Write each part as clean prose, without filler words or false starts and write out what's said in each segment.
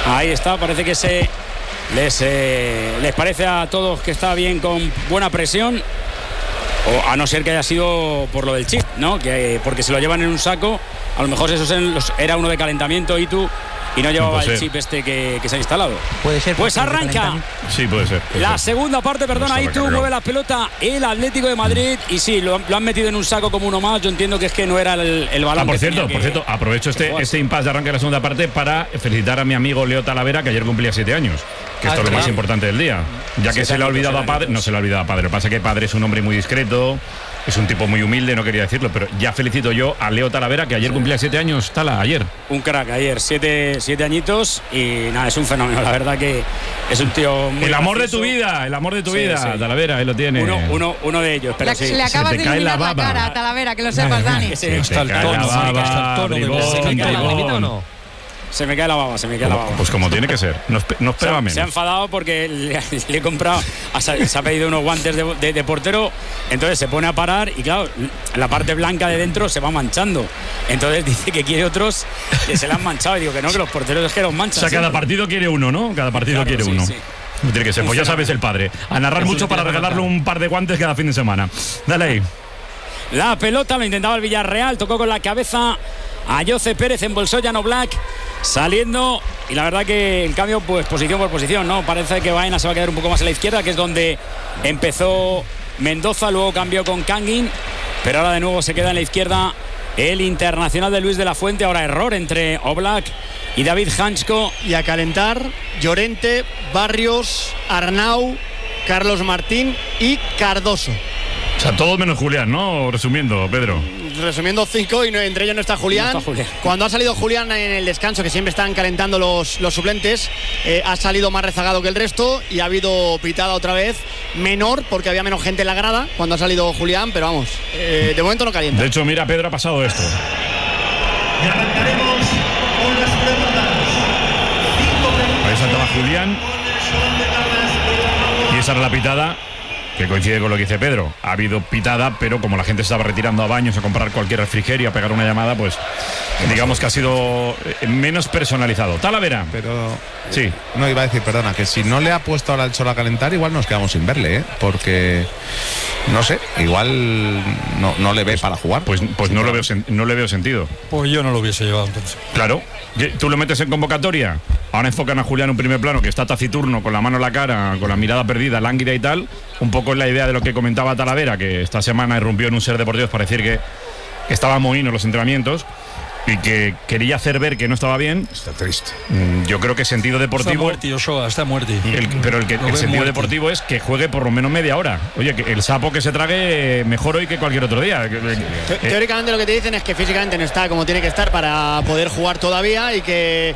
Ahí está, parece que les parece a todos que está bien con buena presión. O a no ser que haya sido por lo del chip, ¿no? Porque se lo llevan en un saco. A lo mejor eso era uno de calentamiento y no llevaba el chip que se ha instalado. Puede ser. Pues arranca. Sí, puede ser. La segunda parte, perdona, ahí tú mueve la pelota el Atlético de Madrid. Y sí, lo han metido en un saco como uno más. Yo entiendo que es que no era el balón. Por cierto, aprovecho este impasse de arranque de la segunda parte para felicitar a mi amigo Leo Talavera, que ayer cumplía 7 años. Que esto es lo más importante del día. Ya que se le ha olvidado a Padre. No se le ha olvidado a Padre. Lo que pasa es que Padre es un hombre muy discreto. Es un tipo muy humilde, no quería decirlo, pero ya felicito yo a Leo Talavera, que ayer cumplía 7 años. Tala, ayer. Un crack, ayer, 7 añitos. Y nada, es un fenómeno. La verdad que es un tío muy. El amor de tu vida, Talavera, ahí lo tiene. Uno de ellos. Pero Le acabas de iluminar la cara a Talavera, que lo sepas, Dani. Está el tono. Se me cae la baba. Pues como tiene que ser. No esperaba menos. Se ha enfadado porque le he comprado, se ha pedido unos guantes de portero, entonces se pone a parar y claro, la parte blanca de dentro se va manchando. Entonces dice que quiere otros que se le han manchado. Y digo que no, que los porteros es que los manchan. O sea, cada partido quiere uno, ¿no? Cada partido quiere uno. Sí. Tiene que ser, pues ya sabes el padre. A narrar mucho para regalarle un par de guantes cada fin de semana. Dale ahí. La pelota lo intentaba el Villarreal, tocó con la cabeza a Jose Pérez, embolsó Jan Oblak saliendo, y la verdad que el cambio pues posición por posición, ¿no? Parece que Baena se va a quedar un poco más a la izquierda, que es donde empezó Mendoza, luego cambió con Kangin, pero ahora de nuevo se queda en la izquierda el internacional de Luis de la Fuente. Ahora error entre Oblak y David Hansko. Y a calentar Llorente, Barrios, Arnau, Carlos Martín y Cardoso. O sea, todos menos Julián, ¿no? Resumiendo, Pedro. Resumiendo 5 y entre ellos no está Julián. Cuando ha salido Julián en el descanso, que siempre están calentando los suplentes, ha salido más rezagado que el resto y ha habido pitada otra vez menor porque había menos gente en la grada cuando ha salido Julián, pero vamos, de momento no calienta. De hecho, mira, Pedro, ha pasado esto. Y arrancaremos con las preguntas. Ahí saltaba Julián y esa era la pitada, que coincide con lo que dice Pedro. Ha habido pitada, pero como la gente estaba retirando a baños a comprar cualquier refrigerio, a pegar una llamada, pues digamos que ha sido menos personalizado. Talavera. Pero sí. No, iba a decir, perdona, que si no le ha puesto ahora el Cholo a calentar, igual nos quedamos sin verle, ¿eh? Porque no sé, igual no le ve para jugar. Pues no le veo sentido. Pues yo no lo hubiese llevado entonces. Claro, tú lo metes en convocatoria. Ahora enfocan a Julián en un primer plano, que está taciturno, con la mano en la cara, con la mirada perdida, lánguida y tal. Un poco es la idea de lo que comentaba Talavera, que esta semana irrumpió en un Ser Deportivos para decir que estaba mohino en los entrenamientos y que quería hacer ver que no estaba bien. Está triste. Yo creo que sentido deportivo. Está muerto, Joshua, está muerto. Pero el sentido deportivo es que juegue por lo menos media hora. Oye, que el sapo que se trague mejor hoy que cualquier otro día. Teóricamente lo que te dicen es que físicamente no está como tiene que estar para poder jugar todavía y que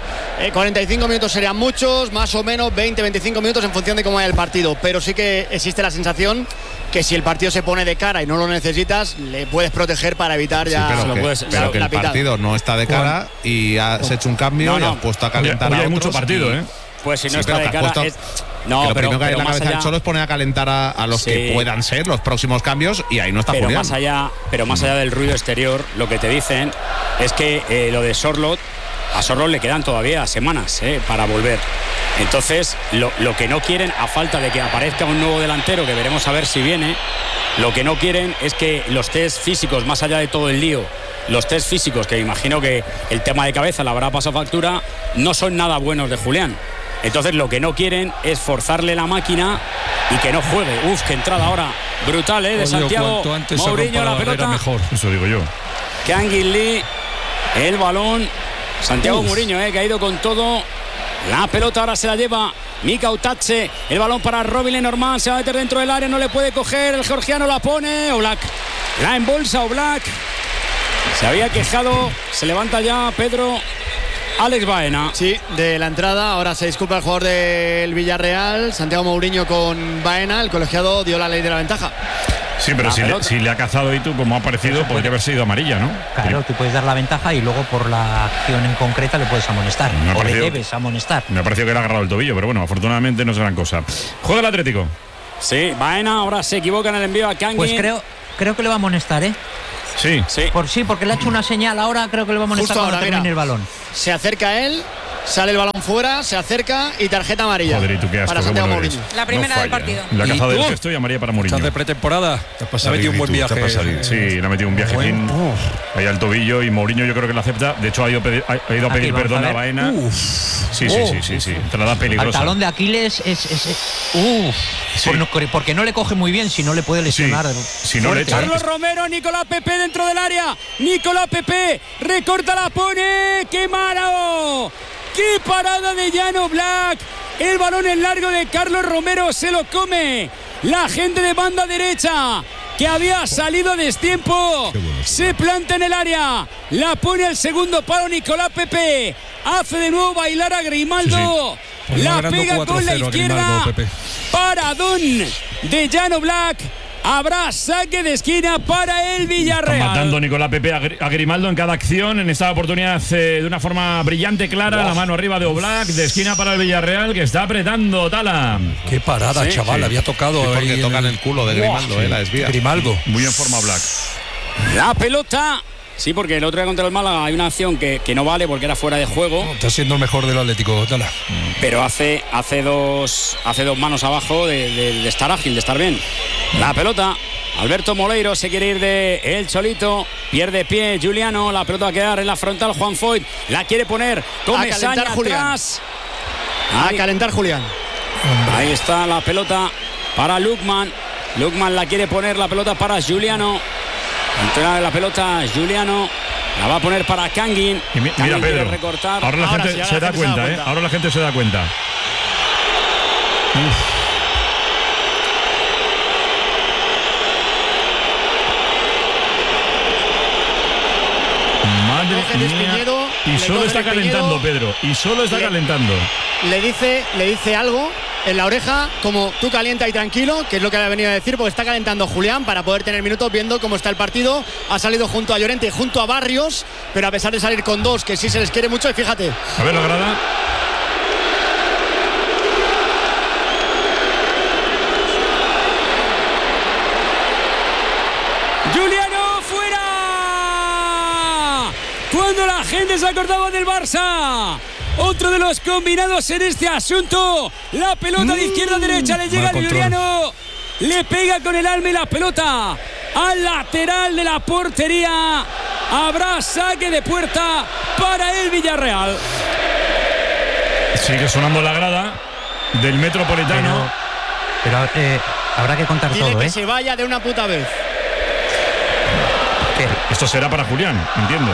45 minutos serían muchos, más o menos 20-25 minutos en función de cómo vaya el partido. Pero sí que existe la sensación que si el partido se pone de cara y no lo necesitas, le puedes proteger para evitar ya pero que el partido no está de cara y has hecho un cambio y has puesto a calentar a otros. Hay mucho partido, ¿eh? Pues si no está de cara no, lo primero que hay en la cabeza del Cholo es poner a calentar a los que puedan ser los próximos cambios y ahí no está Julián. Más allá del ruido exterior, lo que te dicen es que lo de Sorloth, a Sorloth le quedan todavía semanas para volver. Entonces, lo que no quieren, a falta de que aparezca un nuevo delantero, que veremos a ver si viene, lo que no quieren es que los test físicos, más allá de todo el lío, los test físicos, que imagino que el tema de cabeza le habrá pasado factura, no son nada buenos de Julián. Entonces lo que no quieren es forzarle la máquina y que no juegue. Qué entrada ahora brutal, de Santiago Mourinho, la pelota. Mejor, eso digo yo. Kangin Lee, el balón. Santiago Mourinho, que ha ido con todo. La pelota ahora se la lleva Mika Utache. El balón para Robin Lenormand. Se va a meter dentro del área, no le puede coger. El georgiano la pone. Oblak la embolsa. Oblak se había quejado. Se levanta ya Pedro. Alex Baena. Sí, de la entrada. Ahora se disculpa el jugador del Villarreal, Santiago Mourinho, con Baena. El colegiado dio la ley de la ventaja. Sí, pero si le ha cazado y tú, como ha parecido, podría haber sido amarilla, ¿no? Claro, tú puedes dar la ventaja y luego por la acción en concreta le puedes amonestar. O le debes amonestar. Me ha parecido que le ha agarrado el tobillo, pero bueno, afortunadamente no es gran cosa. Juega el Atlético. Sí, Baena ahora se equivoca en el envío a Kangin. Pues creo que le va a amonestar, ¿eh? Sí. Porque le ha hecho una señal. Ahora creo que le va a amonestar cuando termine el balón. Se acerca a él sale el balón fuera, se acerca y tarjeta amarilla. Joder, ¿y tú qué asco, para Santiago Mourinho. La primera del partido. La caza del gesto y amarilla para Mourinho. Estás de pretemporada. Te ha metido un buen viaje. Sí, le ha metido un viajetín ahí al tobillo y Mourinho yo creo que lo acepta. De hecho, ha ido a pedir perdón a Baena. Sí. Entrada peligrosa. Al talón de Aquiles porque no le coge muy bien, si no le puede lesionar. Si no le echa. Carlos Romero, Nicolás Pepe dentro del área. Nicolás Pepe recorta, la pone. ¡Qué malo! ¡Qué parada de Jan Oblak! El balón en largo de Carlos Romero se lo come la gente de banda derecha, que había salido a destiempo. Se planta en el área, la pone al segundo palo Nicolás Pepe, hace de nuevo bailar a Grimaldo. La pega con la izquierda. Paradón de Jan Oblak. Habrá saque de esquina para el Villarreal. Está matando Nicolás Pepe a Grimaldo en cada acción. En esta oportunidad de una forma brillante, clara. La mano arriba de Oblak, de esquina para el Villarreal, que está apretando Tala. Qué parada, chaval. Sí. Había tocado. Sí, porque tocan el culo de Grimaldo, la desvía. Grimaldo. Muy en forma Oblak. La pelota. Sí, porque el otro día contra el Málaga hay una acción que no vale porque era fuera de juego. Está siendo el mejor del Atlético, Tala. Pero hace dos manos abajo de estar ágil, de estar bien. La pelota. Alberto Moleiro se quiere ir de el Cholito. Pierde pie Juliano. La pelota va a quedar en la frontal. Juan Foyt la quiere poner. Comesaña atrás. A calentar Julián. Ahí está la pelota para Lukman. Lukman la quiere poner. La pelota para Juliano. Entrega la pelota Juliano. La va a poner para Kangin. Y mira, Pedro. Recortar. Ahora la gente se da cuenta, ¿eh? Ahora la gente se da cuenta. Madre mía. Y solo está calentando, Pedro. Y solo está calentando. Le dice algo en la oreja, como tú calienta y tranquilo, que es lo que le ha venido a decir, porque está calentando Julián para poder tener minutos viendo cómo está el partido. Ha salido junto a Llorente y junto a Barrios, pero a pesar de salir con dos, que sí se les quiere mucho, y fíjate. A ver la grada. Juliano fuera. Cuando la gente se acordaba del Barça. Otro de los combinados en este asunto. La pelota de izquierda a derecha le llega a Juliano. Le pega con el alma y la pelota al lateral de la portería. Habrá saque de puerta para el Villarreal. Sigue sonando la grada del Metropolitano. Pero habrá que contar Dile todo, que se vaya de una puta vez. ¿Qué? Esto será para Julián, entiendo.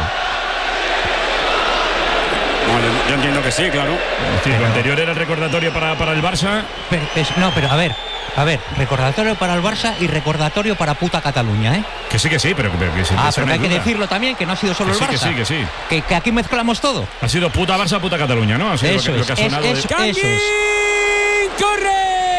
Bueno, yo entiendo que sí, claro. Sí, lo anterior era el recordatorio para el Barça. Pero a ver, recordatorio para el Barça y recordatorio para puta Cataluña, ¿eh? Que sí, pero que pero hay que decirlo también, que no ha sido solo el Barça. Que sí. Que aquí mezclamos todo. Ha sido puta Barça, puta Cataluña, ¿no? Ha sido Eso lo que ha sonado. eso es. ¡Correr!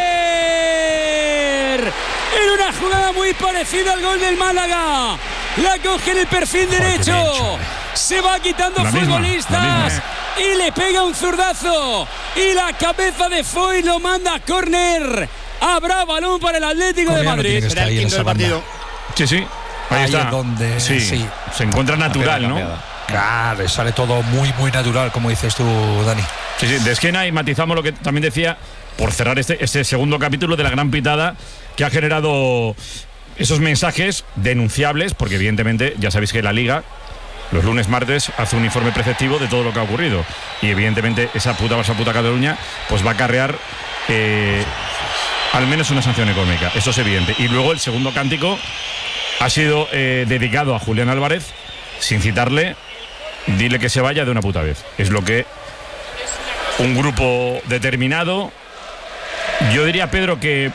En una jugada muy parecida al gol del Málaga. La coge en el perfil derecho. Se va quitando futbolistas. Y le pega un zurdazo. Y la cabeza de Foyt lo manda a córner. Habrá balón para el Atlético de Madrid. Será el quinto del partido. Sí. Ahí está. Es donde sí. Se encuentra natural, ¿no? Claro, sale todo muy, muy natural, como dices tú, Dani. Sí, de esquina, y matizamos lo que también decía, por cerrar este segundo capítulo de la gran pitada que ha generado esos mensajes denunciables, porque evidentemente ya sabéis que la Liga los lunes, martes hace un informe preceptivo de todo lo que ha ocurrido, y evidentemente esa puta Barça, puta Cataluña pues va a acarrear al menos una sanción económica, eso es evidente. Y luego el segundo cántico ha sido dedicado a Julián Álvarez, sin citarle. Dile que se vaya de una puta vez. Es lo que un grupo determinado, yo diría, Pedro, que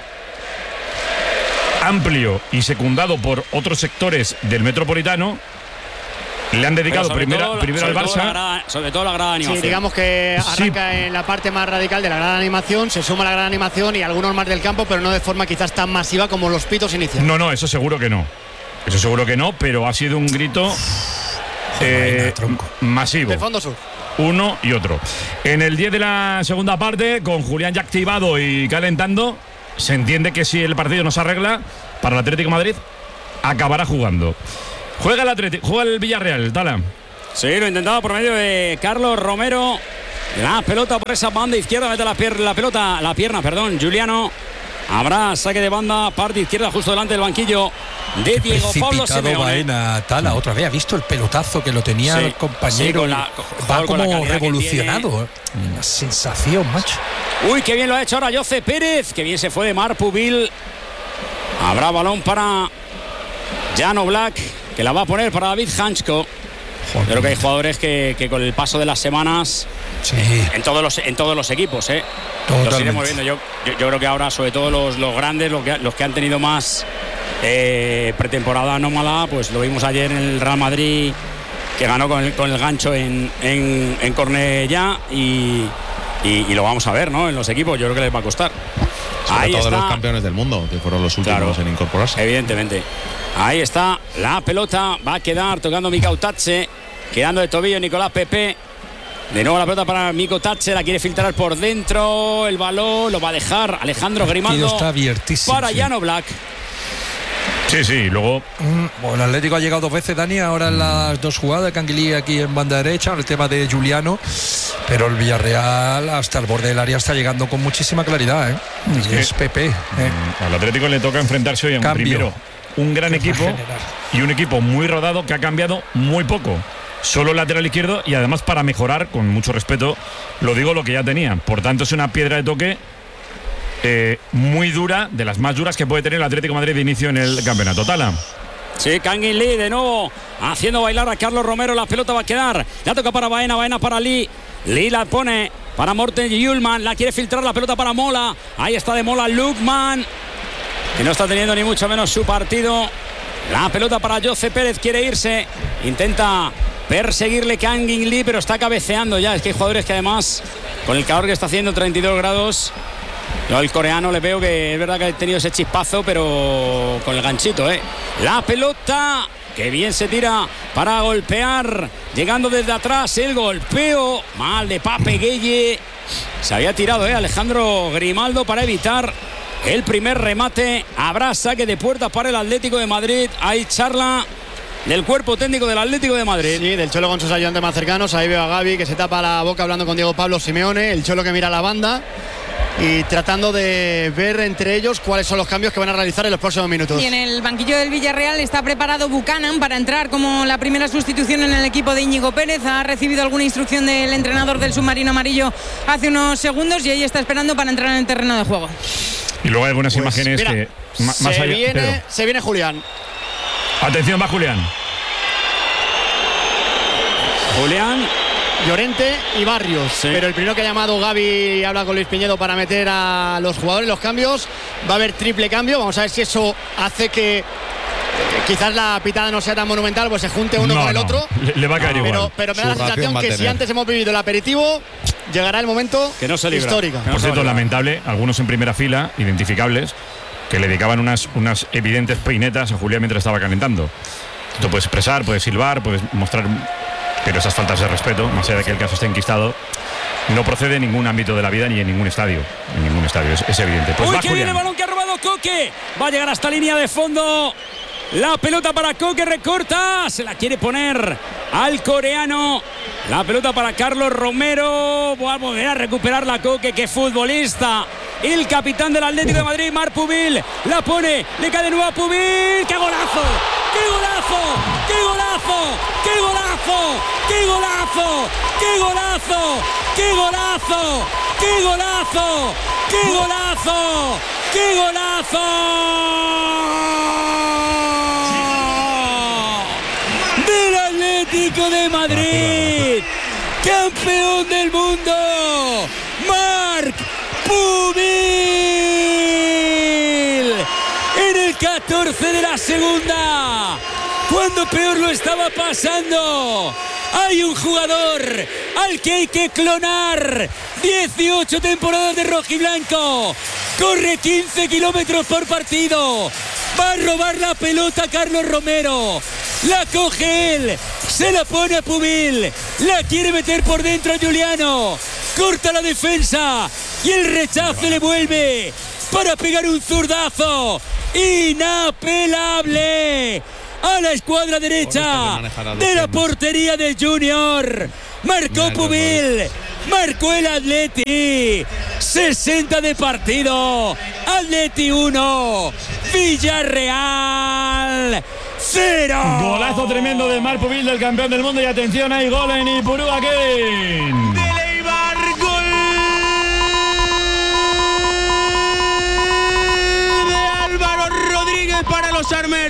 amplio y secundado por otros sectores del Metropolitano, le han dedicado primero al Barça. Sobre todo la gran animación. Sí, digamos que arranca en la parte más radical de la gran animación, se suma la gran animación y algunos más del campo, pero no de forma quizás tan masiva como los pitos iniciales. No, eso seguro que no. Eso seguro que no, pero ha sido un grito masivo. Del fondo sur. Uno y otro. En el 10 de la segunda parte, con Julián ya activado y calentando, se entiende que si el partido no se arregla, para el Atlético de Madrid acabará jugando. Juega el Villarreal, Tala. Sí, lo intentaba por medio de Carlos Romero. La pelota por esa banda izquierda, mete la pierna, Giuliano. Habrá saque de banda, parte izquierda, justo delante del banquillo de Diego Pablo Simeone. Baena, Tala, otra vez ha visto el pelotazo que lo tenía el compañero. Va como revolucionado. Una sensación, macho. Uy, qué bien lo ha hecho ahora Jose Pérez. Qué bien se fue de Marc Pubil. Habrá balón para Jan Oblak, que la va a poner para David Hansko. Joder. Creo que hay jugadores que con el paso de las semanas, en todos los equipos, los iremos viendo. Yo creo que ahora, sobre todo los grandes, los que han tenido más pretemporada anómala, pues lo vimos ayer en el Real Madrid, que ganó con el gancho en Cornellá, y lo vamos a ver, ¿no? En los equipos, yo creo que les va a costar. Sobre todo los campeones del mundo, que fueron los últimos en incorporarse. Evidentemente. Ahí está la pelota, va a quedar tocando Mikau Tatse, quedando de tobillo Nicolás Pepe. De nuevo la pelota para Mikau Tatse, la quiere filtrar por dentro, el balón lo va a dejar Alejandro Grimaldo. Está abiertísimo. Para Jan Oblak. Sí, luego. Bueno, el Atlético ha llegado 2 veces, Dani, ahora en las 2 jugadas, Canguilí aquí en banda derecha, el tema de Giuliano, pero el Villarreal hasta el borde del área está llegando con muchísima claridad, Es Pepe. Al Atlético le toca enfrentarse hoy a un gran equipo y un equipo muy rodado que ha cambiado muy poco. Solo lateral izquierdo, y además para mejorar, con mucho respeto, lo digo, lo que ya tenía. Por tanto, es una piedra de toque muy dura, de las más duras que puede tener el Atlético de Madrid de inicio en el campeonato. Tala. Sí, Kangin Lee de nuevo haciendo bailar a Carlos Romero. La pelota va a quedar, la toca para Baena para Lee la pone para Morten Hjulmand, la quiere filtrar, la pelota para Mola. Ahí está de Mola Lukman, que no está teniendo ni mucho menos su partido. La pelota para Jose Pérez, quiere irse, intenta perseguirle Kangin Lee, pero está cabeceando ya. Es que hay jugadores que además, con el calor que está haciendo, 32 grados, yo al coreano le veo que es verdad que ha tenido ese chispazo, pero con el ganchito, La pelota, que bien se tira para golpear, llegando desde atrás, el golpeo mal de Pape Gueye. Se había tirado Alejandro Grimaldo para evitar el primer remate. Habrá saque de puerta para el Atlético de Madrid. Hay charla del cuerpo técnico del Atlético de Madrid. Sí, del Cholo con sus ayudantes más cercanos. Ahí veo a Gavi, que se tapa la boca hablando con Diego Pablo Simeone. El Cholo que mira a la banda y tratando de ver entre ellos cuáles son los cambios que van a realizar en los próximos minutos. Y en el banquillo del Villarreal está preparado Buchanan para entrar como la primera sustitución en el equipo de Íñigo Pérez. Ha recibido alguna instrucción del entrenador del submarino amarillo hace unos segundos y ahí está esperando para entrar en el terreno de juego. Y luego hay algunas imágenes mira, que más allá, se viene Julián. Atención, va Julián, Llorente y Barrios, pero el primero que ha llamado Gavi habla con Luis Piñedo para meter a los jugadores. Los cambios, va a haber triple cambio. Vamos a ver si eso hace que quizás la pitada no sea tan monumental, pues se junte uno con el otro. Le va a caer igual. Pero me da la sensación que si antes hemos vivido el aperitivo, llegará el momento que no se libra, histórico. Por cierto, lamentable, algunos en primera fila, identificables, que le dedicaban unas evidentes peinetas a Julián mientras estaba calentando. Tú puedes expresar, puedes silbar, puedes mostrar, pero esas faltas de respeto, más allá de que el caso esté enquistado, no procede en ningún ámbito de la vida ni en ningún estadio. En ningún estadio, es evidente. Pues uy, va que Julián. viene el balón que ha robado Coque. Va a llegar hasta línea de fondo. La pelota para Coque, recorta. Se la quiere poner al coreano. La pelota para Carlos Romero. Va a volver a recuperar la Coque, que futbolista. El capitán del Atlético de Madrid, Marc Pubil. La pone, le cae de nuevo a Pubil. ¡Qué golazo! ¡Qué golazo! ¡Qué golazo! ¡Qué golazo! ¡Qué golazo! ¡Qué golazo! ¡Qué golazo! ¡Qué golazo! ¡Qué golazo! ¡Qué golazo! Del Atlético de Madrid, campeón del mundo, Marc Pubil, en el 14 de la segunda, cuando peor lo estaba pasando. Hay un jugador al que hay que clonar. 18 temporadas de rojiblanco, corre 15 kilómetros por partido, va a robar la pelota Carlos Romero, la coge él, se la pone a Pubil, la quiere meter por dentro a Giuliano, corta la defensa y el rechazo le vuelve para pegar un zurdazo inapelable a la escuadra derecha de la portería del Junior. Marcó Pubil, Marcó el Atleti. 60 de partido. Atleti 1. Villarreal 0. Golazo tremendo de Marc Pubil, del campeón del mundo. Y atención, hay gol en Ipurúa, Kevin. De Leibar, gol de Álvaro Rodríguez para los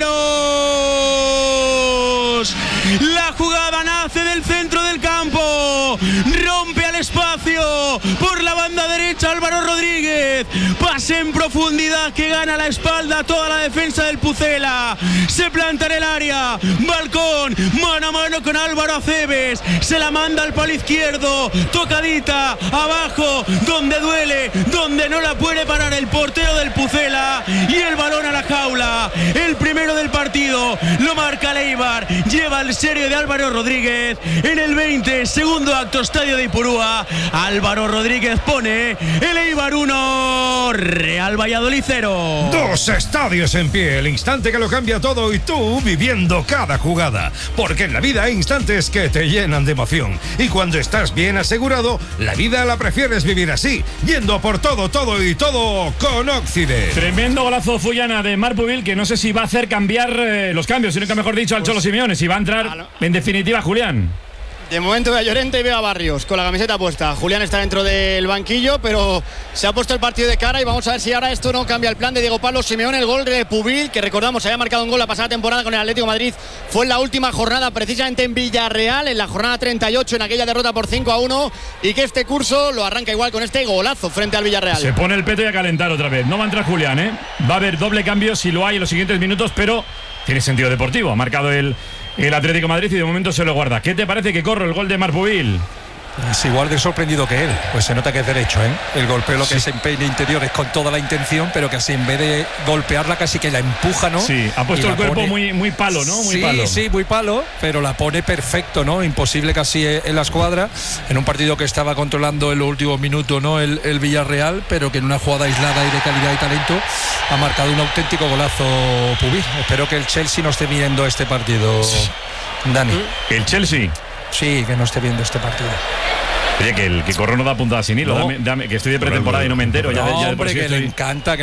armeros. La jugada nace del centro del campo, rompe al espacio por la banda derecha Álvaro Rodríguez, pase en profundidad que gana la espalda toda la defensa del Pucela, se planta en el área, balcón, mano a mano con Álvaro Aceves, se la manda al palo izquierdo, tocadita, abajo, donde duele, donde no la puede parar el portero del Pucela, y el balón a la jaula, el primero del partido, lo marca Leibar, lleva el serio de Álvaro Rodríguez en el 20, segundo acto, estadio de Ipurúa. Álvaro Rodríguez pone el Eibar 1, Real Valladolid 0. Dos estadios en pie, el instante que lo cambia todo y tú viviendo cada jugada. Porque en la vida hay instantes que te llenan de emoción. Y cuando estás bien asegurado, la vida la prefieres vivir así, yendo por todo, todo y todo con Occident. Tremendo golazo Fullana de Marc Pubil, que no sé si va a hacer cambiar los cambios, sino que mejor dicho al Cholo Simeone, si va a entrar en definitiva Julián. De momento veo a Llorente y veo a Barrios con la camiseta puesta. Julián está dentro del banquillo, pero se ha puesto el partido de cara y vamos a ver si ahora esto no cambia el plan de Diego Pablo Simeone. El gol de Pubil, que recordamos había marcado un gol la pasada temporada con el Atlético de Madrid, fue en la última jornada, precisamente en Villarreal, en la jornada 38, en aquella derrota por 5-1, y que este curso lo arranca igual con este golazo frente al Villarreal. Se pone el peto y a calentar otra vez. No va a entrar Julián, ¿eh? Va a haber doble cambio si lo hay en los siguientes minutos, pero tiene sentido deportivo. Ha marcado el Atlético de Madrid y de momento se lo guarda. ¿Qué te parece que corre el gol de Marc Pubil? Es igual de sorprendido que él, pues se nota que es derecho, ¿eh? El golpeo lo que se empeña interior es con toda la intención, pero que así en vez de golpearla casi que la empuja, ¿no? Sí, ha puesto el cuerpo muy palo, ¿no? Muy palo. Sí, muy palo, pero la pone perfecto, ¿no? Imposible casi en la escuadra, en un partido que estaba controlando en los últimos minutos, ¿no? El Villarreal, pero que en una jugada aislada y de calidad y talento ha marcado un auténtico golazo Pubil. Espero que el Chelsea no esté viendo este partido, Dani. ¿El Chelsea? Sí, que no esté viendo este partido. Oye, que el que corro no da puntada sin hilo. No. Dame, que estoy de pretemporada y no me entero. No, ya hombre, que estoy... le encanta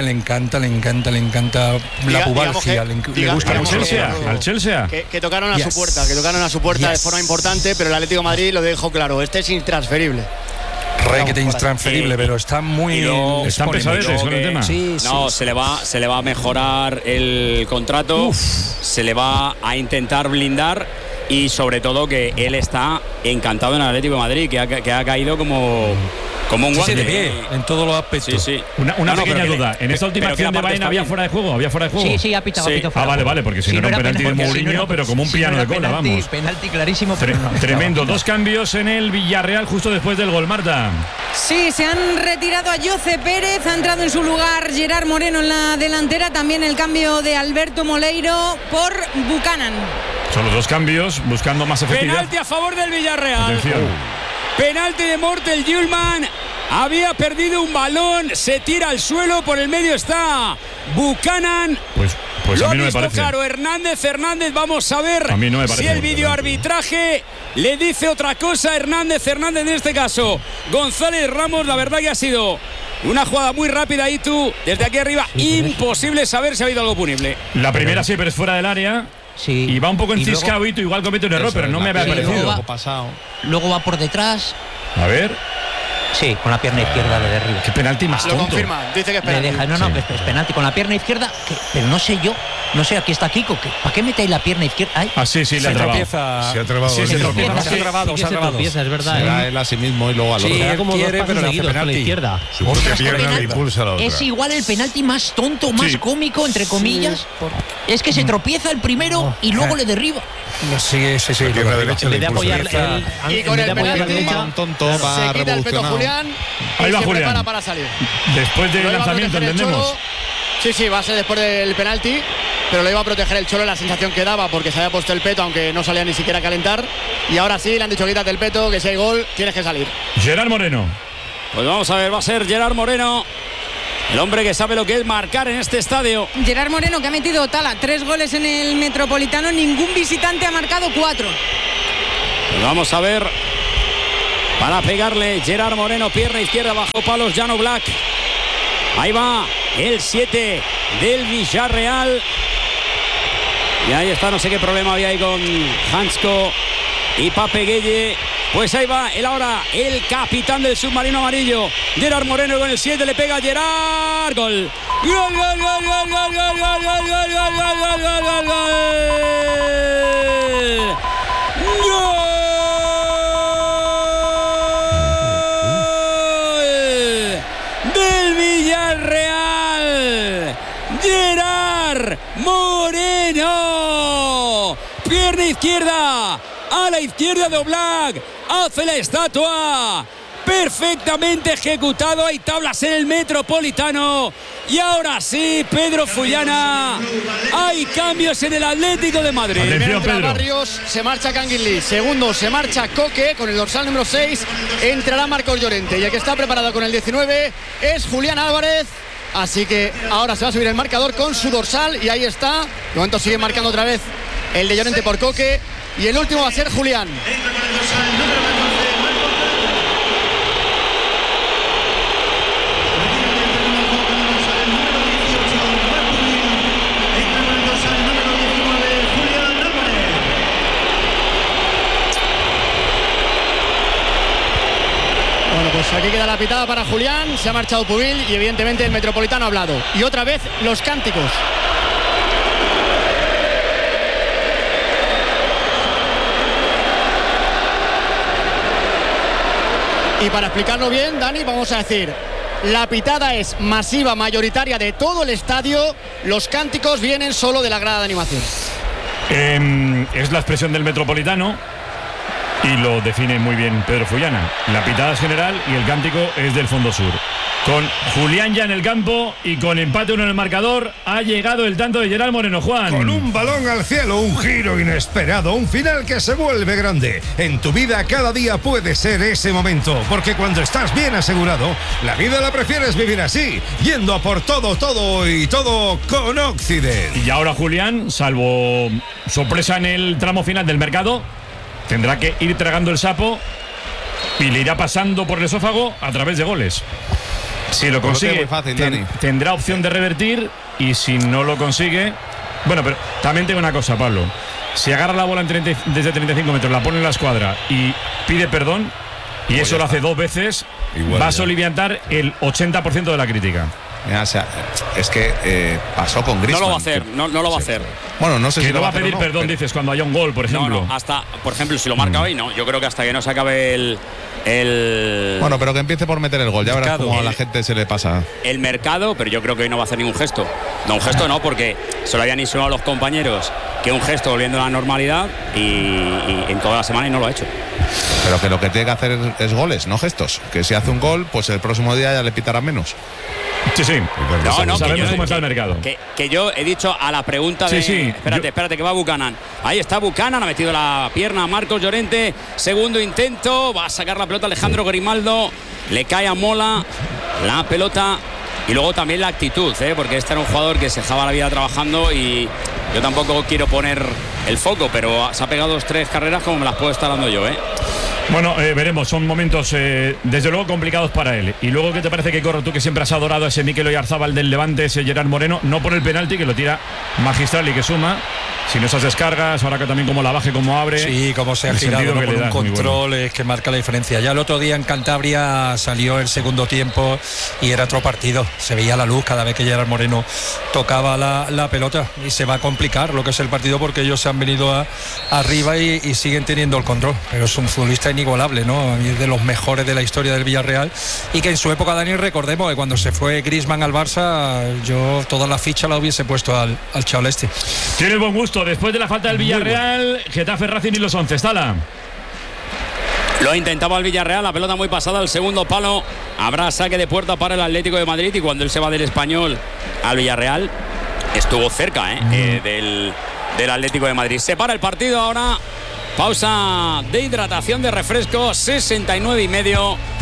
la pubalgia. Le gusta al Chelsea. Que tocaron a su puerta, de forma importante, pero el Atlético de Madrid lo dejó claro. Este es intransferible. Requete intransferible, pero está muy... Están pesadetes con el tema. Sí, se le va a mejorar el contrato. Se le va a intentar blindar. Y sobre todo que él está encantado en el Atlético de Madrid, que ha caído como un guante. De pie, en todos los aspectos. Sí. Una pequeña duda. En esta última acción de Baena había fuera de juego. Sí, ha pitado fuera. Vale, porque si no era un penalti de Mourinho, pero como un piano de cola, vamos. Penalti clarísimo. Tremendo. Dos cambios en el Villarreal justo después del gol, Marta. Sí, se han retirado a Jose Pérez, ha entrado en su lugar Gerard Moreno en la delantera, también el cambio de Alberto Moleiro por Buchanan. Solo dos cambios, buscando más efectividad. Penalti a favor del Villarreal. Atención. Penalti de Mortel Hjulmand. Había perdido un balón, se tira al suelo, por el medio está Buchanan. Pues lo a mí no me ha visto parece. claro Hernández, vamos a ver a mí no me parece si el videoarbitraje le dice otra cosa. Hernández en este caso. González Ramos, la verdad que ha sido una jugada muy rápida y tú, desde aquí arriba, imposible saber si ha habido algo punible. La primera sí, pero es fuera del área. Sí. Y va un poco enciscado y tú igual comete un error, pero no me había parecido. Luego va por detrás. A ver. Sí, con la pierna izquierda le derriba. Qué penalti más tonto. Lo confirma, dice que es penalti. Es penalti con la pierna izquierda, pero no sé yo. No sé, aquí está Kiko. ¿Para qué metéis la pierna izquierda? Ay. Sí, le ha trabado. Se ha trabado. Se tropieza, es verdad. Será él a sí mismo y luego al otro. Sí, como quiere, pero le hace penalti. Izquierda. Su propia pierna le impulsa a la otra. Es igual el penalti más tonto, más cómico, entre comillas. Es que se tropieza el primero y luego le derriba. Sí. La pierna derecha le impulsa. Y con el penalti tonto va se quita el peto Julián. Ahí va se Julián. prepara para salir. Después del lanzamiento, entendemos. Sí, va a ser después del penalti, pero lo iba a proteger el Cholo, la sensación que daba porque se había puesto el peto, aunque no salía ni siquiera a calentar. Y ahora sí, le han dicho quítate el peto, que si hay gol, tienes que salir. Gerard Moreno. Pues vamos a ver, va a ser Gerard Moreno, el hombre que sabe lo que es marcar en este estadio. Gerard Moreno, que ha metido 3 goles en el Metropolitano, ningún visitante ha marcado 4. Pues vamos a ver para pegarle Gerard Moreno, pierna izquierda bajo palos, Jan Oblak. Ahí va el 7 del Villarreal. Y ahí está, no sé qué problema había ahí con Hansko y Pape Gueye. Pues ahí va el capitán del submarino amarillo, Gerard Moreno, con el 7 le pega a Gerard. Gol. Gol, gol, gol, gol, gol, gol, gol, gol, gol, gol, gol, gol, gol, gol. Del Villarreal, Gerard Moreno, pierna izquierda, a la izquierda de Oblak, hace la estatua, perfectamente ejecutado. Hay tablas en el Metropolitano. Y ahora sí, Pedro Fullana, hay cambios en el Atlético de Madrid. Primero entra Barrios, se marcha Canguilí. Segundo se marcha Coque con el dorsal número 6. Entrará Marcos Llorente. Y el que está preparado con el 19 es Julián Álvarez. Así que ahora se va a subir el marcador con su dorsal. Y ahí está. De momento sigue marcando otra vez el de Llorente por Coque. Y el último va a ser Julián. Pues aquí queda la pitada para Julián, se ha marchado Pubil y evidentemente el Metropolitano ha hablado. Y otra vez los cánticos. Y para explicarlo bien, Dani, vamos a decir, la pitada es masiva, mayoritaria de todo el estadio, los cánticos vienen solo de la grada de animación. Es la expresión del Metropolitano. Y lo define muy bien Pedro Fullana. La pitada es general y el cántico es del fondo sur. Con Julián ya en el campo y con empate 1 en el marcador, ha llegado el tanto de Gerard Moreno, Juan. Con un balón al cielo, un giro inesperado, un final que se vuelve grande. En tu vida cada día puede ser ese momento, porque cuando estás bien asegurado, la vida la prefieres vivir así, yendo a por todo, todo y todo con Occident. Y ahora Julián, salvo sorpresa en el tramo final del mercado, tendrá que ir tragando el sapo y le irá pasando por el esófago a través de goles. Si lo consigue, tendrá opción de revertir, y si no lo consigue... Bueno, pero también tengo una cosa, Pablo. Si agarra la bola desde 35 metros, la pone en la escuadra y pide perdón, y eso lo hace 2 veces, va a soliviantar el 80% de la crítica. O sea, es que pasó con Griezmann. No lo va a hacer, no lo va a hacer. Bueno, no sé que si no lo va a pedir perdón, dices, cuando haya un gol, por ejemplo. No, hasta, por ejemplo, si lo marca hoy, no. Yo creo que hasta que no se acabe el Bueno, pero que empiece por meter el gol. Ya verás cómo a la gente se le pasa. El mercado, pero yo creo que hoy no va a hacer ningún gesto. No, un gesto no, porque se lo habían insinuado los compañeros que un gesto volviendo a la normalidad y en toda la semana y no lo ha hecho. Pero que lo que tiene que hacer es goles, no gestos. Que si hace un gol, pues el próximo día ya le pitarán menos. Sí, sí. No, sabemos cómo está el mercado. Que yo he dicho a la pregunta de... Sí. Espérate, que va Buchanan. Ahí está Buchanan, ha metido la pierna a Marcos Llorente. Segundo intento, va a sacar la pelota Alejandro Grimaldo. Le cae a Mola la pelota. Y luego también la actitud, porque este era un jugador que se dejaba la vida trabajando y yo tampoco quiero poner el foco, pero se ha pegado 2-3 carreras como me las puedo estar dando yo, Bueno, veremos, son momentos desde luego complicados para él. Y luego, ¿qué te parece que corro tú, que siempre has adorado a ese Mikel Oyarzábal del Levante, ese Gerard Moreno? No por el penalti, que lo tira magistral y que suma, sino esas descargas, ahora que también como la baje, como abre. Sí, como se ha girado, ¿no? Con un control es que marca la diferencia. Ya el otro día en Cantabria salió el segundo tiempo y era otro partido. Se veía la luz cada vez que Gerard Moreno tocaba la pelota, y se va a complicar lo que es el partido, porque ellos se han venido arriba y siguen teniendo el control. Pero es un futbolista inigualable, ¿no? Es de los mejores de la historia del Villarreal, y que en su época, Dani, recordemos que cuando se fue Griezmann al Barça, yo toda la ficha la hubiese puesto al chaval este. Tiene buen gusto. Después de la falta del Villarreal, Getafe, Racing y los 11. Estala. Lo intentaba el Villarreal, la pelota muy pasada al segundo palo. Habrá saque de puerta para el Atlético de Madrid, y cuando él se va del Español al Villarreal, estuvo cerca del Atlético de Madrid. Se para el partido ahora. Pausa de hidratación, de refresco, 69 y medio.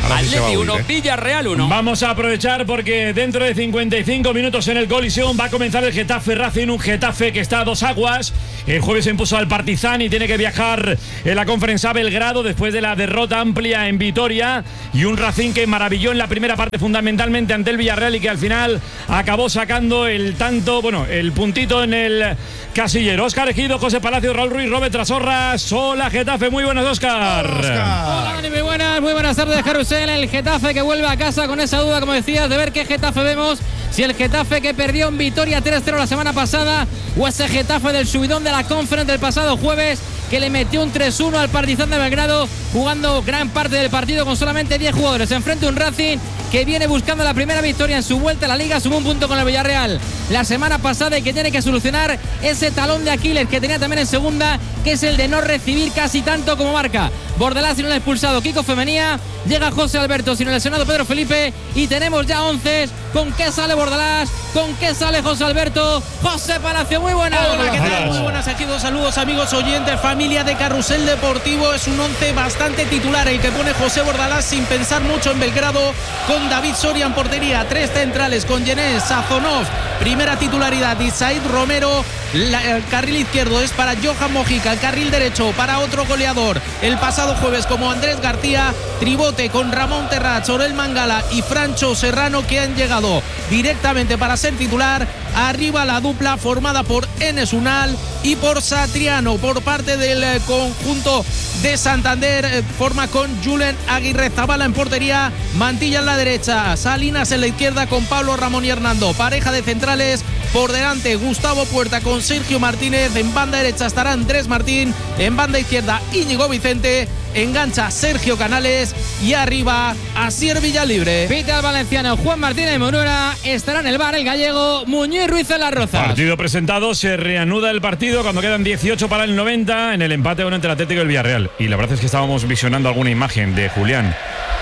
Atleti 1, Villarreal 1. Vamos a aprovechar porque dentro de 55 minutos en el Coliseum va a comenzar el Getafe Racing, un Getafe que está a dos aguas. El jueves se impuso al Partizan y tiene que viajar en la Conference a Belgrado después de la derrota amplia en Vitoria, y un Racing que maravilló en la primera parte fundamentalmente ante el Villarreal y que al final acabó sacando el tanto, bueno, el puntito en el casillero. Óscar Ejido, José Palacio, Raúl Ruiz, Robert Trasorras. Hola Getafe, muy buenas, Óscar. Hola Dani, muy buenas tardes, Carrusel. El Getafe que vuelve a casa con esa duda, como decías, de ver qué Getafe vemos. Si el Getafe que perdió en Vitoria 3-0 la semana pasada, o ese Getafe del subidón de la Conference del pasado jueves, que le metió un 3-1 al Partizan de Belgrado, jugando gran parte del partido con solamente 10 jugadores. Enfrente un Racing que viene buscando la primera victoria en su vuelta a la Liga, sumó un punto con el Villarreal la semana pasada y que tiene que solucionar ese talón de Aquiles que tenía también en segunda, que es el de no recibir casi tanto como marca Bordalás sin el expulsado Kiko Femenía. Llega José Alberto sin el lesionado Pedro Felipe y tenemos ya 11. ¿Con qué sale Bordalás? ¿Con qué sale José Alberto? José Palacio, muy buenas. Hola, ¿qué tal? Muy buenas, Ejido. Saludos amigos oyentes, familia de Carrusel Deportivo. Es un 11 bastante titular el que pone José Bordalás sin pensar mucho en Belgrado, con David Soria en portería, 3 centrales con Yenés, Sazonov, primera titularidad, y Said Romero. El carril izquierdo es para Johan Mojica, el carril derecho para otro goleador el pasado jueves como Andrés García, tribote con Ramón Terrats, Orel Mangala y Francho Serrano, que han llegado directamente para ser titular. Arriba la dupla formada por Enes Unal y por Satriano por parte del conjunto de Santander, forma con Julen Aguirre Zabala en portería, Mantilla en la derecha, Salinas en la izquierda con Pablo Ramón y Hernando, pareja de centrales. Por delante Gustavo Puerta con Sergio Martínez, en banda derecha estará Andrés Martín, en banda izquierda Íñigo Vicente, engancha Sergio Canales y arriba Asier Villalibre. Pita el valenciano Juan Martínez Morura, estará en el bar el gallego Muñiz Ruiz en las Rozas. Partido presentado, se reanuda el partido cuando quedan 18 para el 90 en el empate entre el Atlético y el Villarreal. Y la verdad es que estábamos visionando alguna imagen de Julián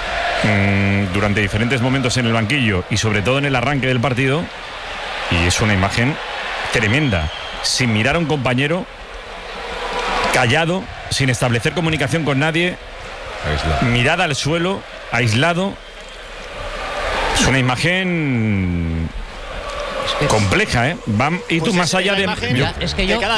durante diferentes momentos en el banquillo y sobre todo en el arranque del partido. Y es una imagen tremenda, sin mirar a un compañero, callado, sin establecer comunicación con nadie, mirada al suelo, aislado. Es una imagen compleja, ¿eh? Y tú, pues más allá de... Es que yo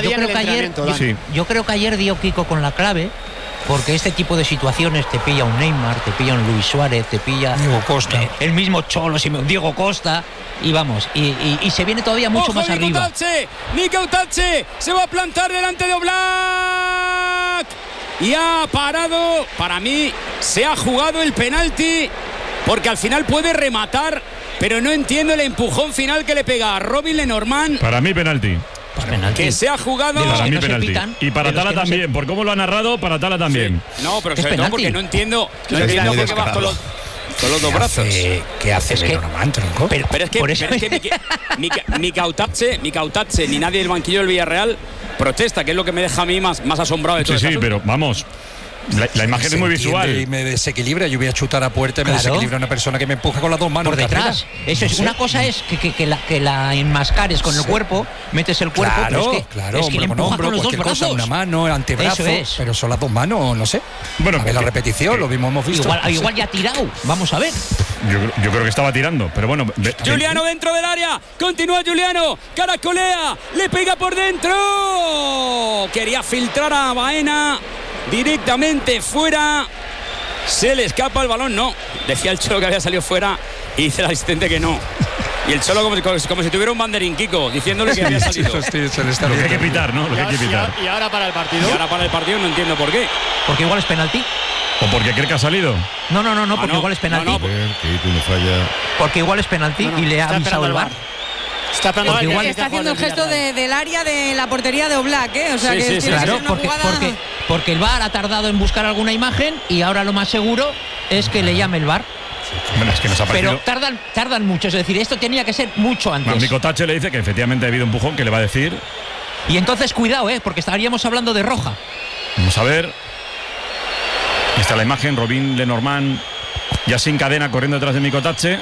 creo que ayer dio Kiko con la clave. Porque este tipo de situaciones te pilla un Neymar, te pilla un Luis Suárez, te pilla Diego Costa, el mismo Cholo, Diego Costa, y vamos, y se viene todavía mucho más arriba. Nico Tache se va a plantar delante de Oblak y ha parado. Para mí se ha jugado el penalti porque al final puede rematar, pero no entiendo el empujón final que le pega a Robin Lenormand. Para mí penalti. Que se ha jugado. Para mí penalti. Y para Tala también, por cómo lo ha narrado, para Tala también. Sí. No, pero sobre todo porque no entiendo por qué vas con los dos brazos. ¿Qué hace Lenormand, tronco? Pero es que Micautache ni nadie del banquillo del Villarreal protesta, que es lo que me deja a mí más asombrado de todo. Sí, pero vamos. La imagen es muy visual. Y me desequilibra. Yo voy a chutar a puerta y me desequilibra una persona que me empuja con las dos manos por detrás. Eso es. Una cosa es que la enmascares con el cuerpo, metes el cuerpo. Claro, es que le empuja con los dos brazos. Una mano, el antebrazo. Pero son las dos manos, no sé. Bueno, a ver la repetición, lo mismo hemos visto. Igual ya ha tirado. Vamos a ver. Yo creo que estaba tirando, pero bueno. Juliano dentro del área. Continúa Juliano. Caracolea. Le pega por dentro. Quería filtrar a Baena. Directamente fuera, se le escapa el balón. No, decía el Cholo que había salido fuera y dice el asistente que no. Y el Cholo como si tuviera un banderín, Kiko, diciéndole que había salido. Lo que hay que pitar, ¿no? Lo que hay que pitar. Y ahora para el partido. Y ahora para el partido no entiendo por qué. Porque igual es penalti. ¿O porque cree que ha salido? No, porque igual es penalti. Porque igual es penalti y le ha avisado el VAR. Está haciendo el gesto del área de la portería de Oblak, ¿eh? O sea que claro, porque el VAR ha tardado en buscar alguna imagen y ahora lo más seguro es que le llame el VAR. Bueno, es que nos ha parecido... Pero tardan mucho, es decir, esto tenía que ser mucho antes. Nico Tache le dice que efectivamente ha habido un empujón, que le va a decir. Y entonces cuidado, porque estaríamos hablando de roja. Vamos a ver. Está la imagen, Robin Lenormand ya sin cadena corriendo detrás de Nico Tache.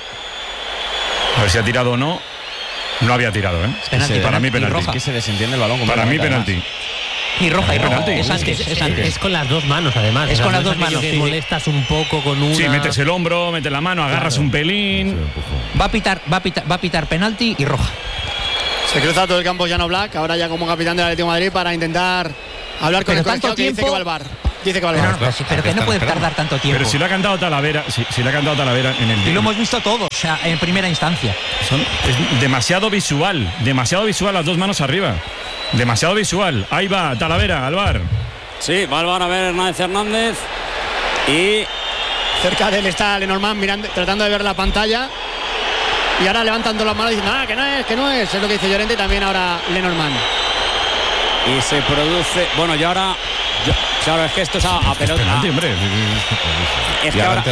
A ver si ha tirado o no. No había tirado, Penalti, para mí penalti. Que se desentiende el balón. Para mí penalti. Y roja. Es antes. Es con las dos manos, además. Es con las dos manos. Que molestas un poco con una. Sí, metes el hombro, metes la mano, agarras un pelín. Va a pitar penalti y roja. Se cruza todo el campo Jan Oblak, ahora ya como capitán del Atlético de Madrid, para intentar hablar con el colegiado, que dice que va al VAR. Dice que va al VAR. Pero que no puede tardar tanto tiempo. Pero si lo ha cantado Talavera, si lo ha cantado Talavera en el. Y lo hemos visto todos, o sea, en primera instancia. Es demasiado visual las dos manos arriba. Demasiado visual. Ahí va Talavera al VAR. Sí, va al VAR a ver Hernández. Y cerca de él está Lenormand mirando, tratando de ver la pantalla. Y ahora levantando las manos y diciendo, que no es. Es lo que dice Llorente y también ahora Lenormand. Y se produce. Bueno, y ahora. Claro, es que esto es a pelota. Es que ahora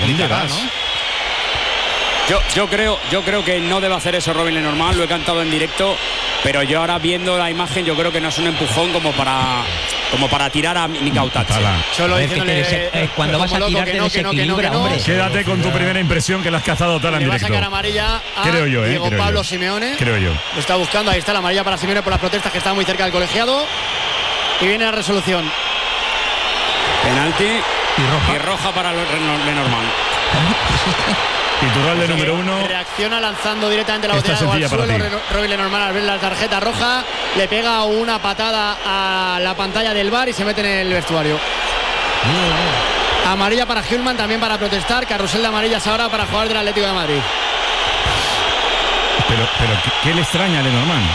yo creo que no debe hacer eso Robin Lenormand, lo he cantado en directo, pero yo ahora viendo la imagen yo creo que no es un empujón como para tirar a Mika Utache. Solo diciéndole cuando vas a tirar te desequilibra, hombre. Quédate con tu primera impresión, que la has cazado Tala en directo. Le va a sacar amarilla a Diego Pablo Simeone. Creo yo. Lo está buscando, ahí está la amarilla para Simeone por las protestas que están muy cerca del colegiado. Y viene la resolución. Penalti y roja para Lenormand. Iturralde número 1. Reacciona lanzando directamente la botella al suelo. Robin Lenormand al ver la tarjeta roja le pega una patada a la pantalla del VAR y se mete en el vestuario. Amarilla para Hjulmand, también para protestar. Carrusel de amarillas ahora para jugar del Atlético de Madrid. Pero ¿qué le extraña a Lenormand?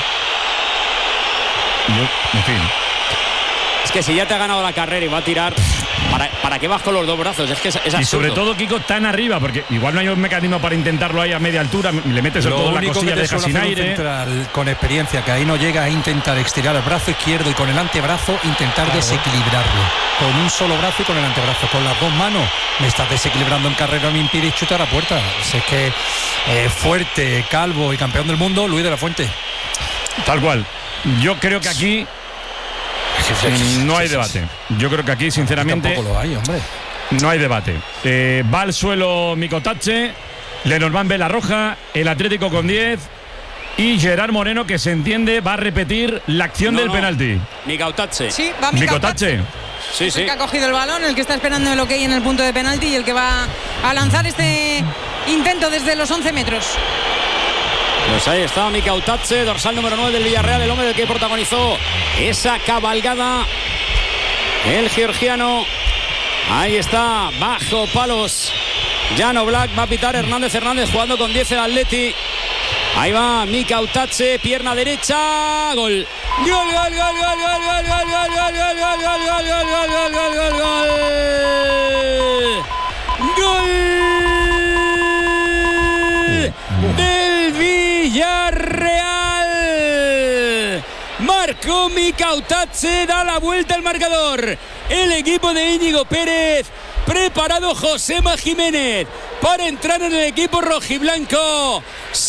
En fin. Es que si ya te ha ganado la carrera y va a tirar, ¿para qué vas con los dos brazos? Es que es absurdo. Y sobre todo, Kiko, tan arriba, porque igual no hay un mecanismo para intentarlo ahí a media altura, le metes el todo en la costilla, dejas sin aire. Con experiencia, que ahí no llega a intentar estirar el brazo izquierdo y con el antebrazo intentar desequilibrarlo. Con un solo brazo y con el antebrazo. Con las dos manos me estás desequilibrando en carrera, me impide chutar a puerta. Es que fuerte, calvo y campeón del mundo, Luis de la Fuente. Tal cual. Yo creo que aquí no hay debate. Yo creo que aquí, sinceramente, tampoco lo hay, hombre. No hay debate. Va al suelo Mika Utache, Lenormand ve la roja, el Atlético con 10 y Gerard Moreno, que se entiende, va a repetir la acción del penalti. Mika Utache. Sí, va Mika Utache. Sí. El que ha cogido el balón, el que está esperando el ok en el punto de penalti y el que va a lanzar este intento desde los 11 metros. Pues ahí está Mika Utache, dorsal número 9 del Villarreal, el hombre del que protagonizó esa cabalgada. El georgiano. Ahí está, bajo palos. Jan Oblak, va a pitar Hernández jugando con 10 el Atleti. Ahí va Mika Utache, pierna derecha, gol. Gol. Del Villarreal. Marcó Mika Utache, da la vuelta al marcador. El equipo de Íñigo Pérez. Preparado Josema Jiménez para entrar en el equipo rojiblanco.